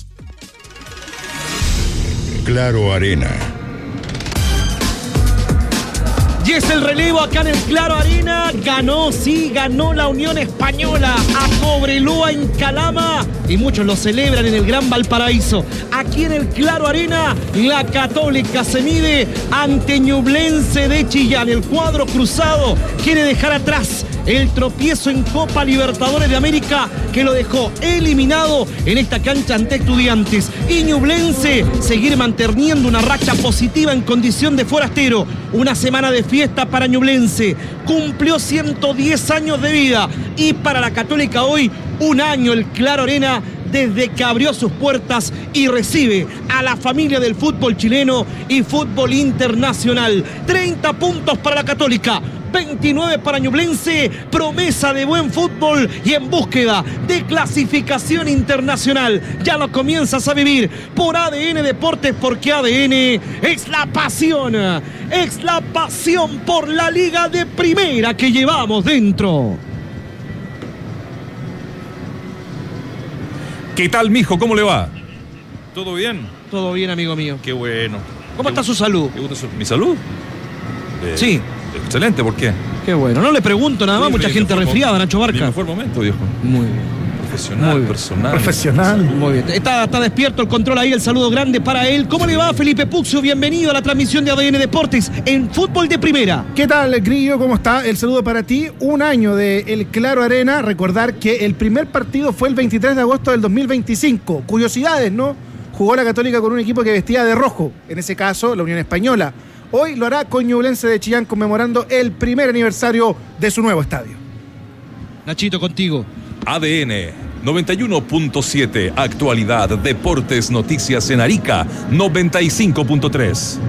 Claro Arena. Y es el relevo acá en el Claro Arena. Ganó, sí, ganó la Unión Española a Cobreloa en Calama. Y muchos lo celebran en el Gran Valparaíso. Aquí en el Claro Arena, la Católica se mide ante Ñublense de Chillán. El cuadro cruzado quiere dejar atrás el tropiezo en Copa Libertadores de América que lo dejó eliminado en esta cancha ante Estudiantes. Y Ñublense seguir manteniendo una racha positiva en condición de forastero. Una semana de fiesta para Ñublense. Cumplió ciento diez años de vida. Y para la Católica hoy, un año el Claro Arena desde que abrió sus puertas y recibe a la familia del fútbol chileno y fútbol internacional. treinta puntos para la Católica. veintinueve para Ñublense, promesa de buen fútbol y en búsqueda de clasificación internacional. Ya lo comienzas a vivir por A D N Deportes, porque A D N es la pasión, es la pasión por la liga de primera que llevamos dentro. ¿Qué tal, mijo? ¿Cómo le va? ¿Todo bien? Todo bien, amigo mío. Qué bueno. ¿Cómo Qué está bu- su salud? qué gusto su- ¿Mi salud? Eh, Sí. Excelente, ¿por qué? Qué bueno. No le pregunto nada más, Sí, mucha mi gente mejor resfriada, mo- Nacho Mi Barca. mejor momento, viejo. Muy bien. Profesional, Muy bien. personal. Profesional. Muy bien. Está, está despierto el control ahí, el saludo grande para él. ¿Cómo le va, Felipe Puxio? Bienvenido a la transmisión de A D N Deportes en fútbol de primera. ¿Qué tal, Grillo? ¿Cómo está? El saludo para ti. Un año de El Claro Arena. Recordar que el primer partido fue el veintitrés de agosto del dos mil veinticinco. Curiosidades, ¿no? Jugó la Católica con un equipo que vestía de rojo. En ese caso, la Unión Española. Hoy lo hará con Ñublense de Chillán, conmemorando el primer aniversario de su nuevo estadio. Nachito, contigo. A D N noventa y uno punto siete. Actualidad, deportes, noticias en Arica noventa y cinco punto tres.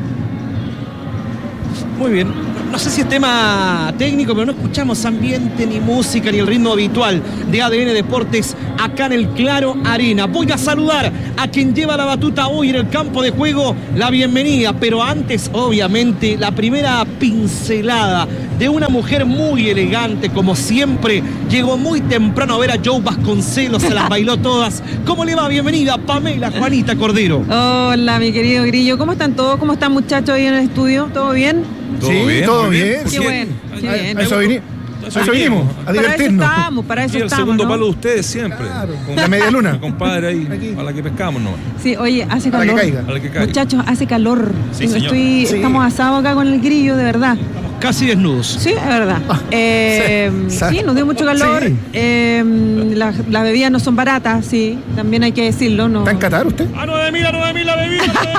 Muy bien. No sé si es tema técnico, pero no escuchamos ambiente, ni música, ni el ritmo habitual de A D N Deportes acá en el Claro Arena. Voy a saludar a quien lleva la batuta hoy en el campo de juego, la bienvenida, pero antes, obviamente, la primera pincelada de una mujer muy elegante, como siempre. Llegó muy temprano a ver a Joe Vasconcelos, se las bailó todas. ¿Cómo le va? Bienvenida, Pamela Juanita Cordero. Hola, mi querido Grillo. ¿Cómo están todos? ¿Cómo están, muchachos, ahí en el estudio? ¿Todo bien? ¿Todo Sí, bien? todo Muy bien. Qué bueno, qué A, bien. a eso, vini- a eso vinimos, a Para eso divertirnos. estamos, para Y eso el estamos, segundo ¿no? palo de ustedes siempre. Claro, Con la media luna. mi compadre ahí, Aquí. a la que pescamos, ¿no? Sí, oye, hace Para que calor. caiga. A la que caiga. Muchachos, hace calor. Sí, señor. Estoy, Sí. Estamos asados acá con el Grillo, de verdad. Casi desnudos. Sí, es verdad. Eh, sí. sí, nos dio mucho calor. Sí. Eh, las, las bebidas no son baratas, sí. También hay que decirlo. No. ¿Está en Qatar usted? A nueve mil, a nueve mil la bebida.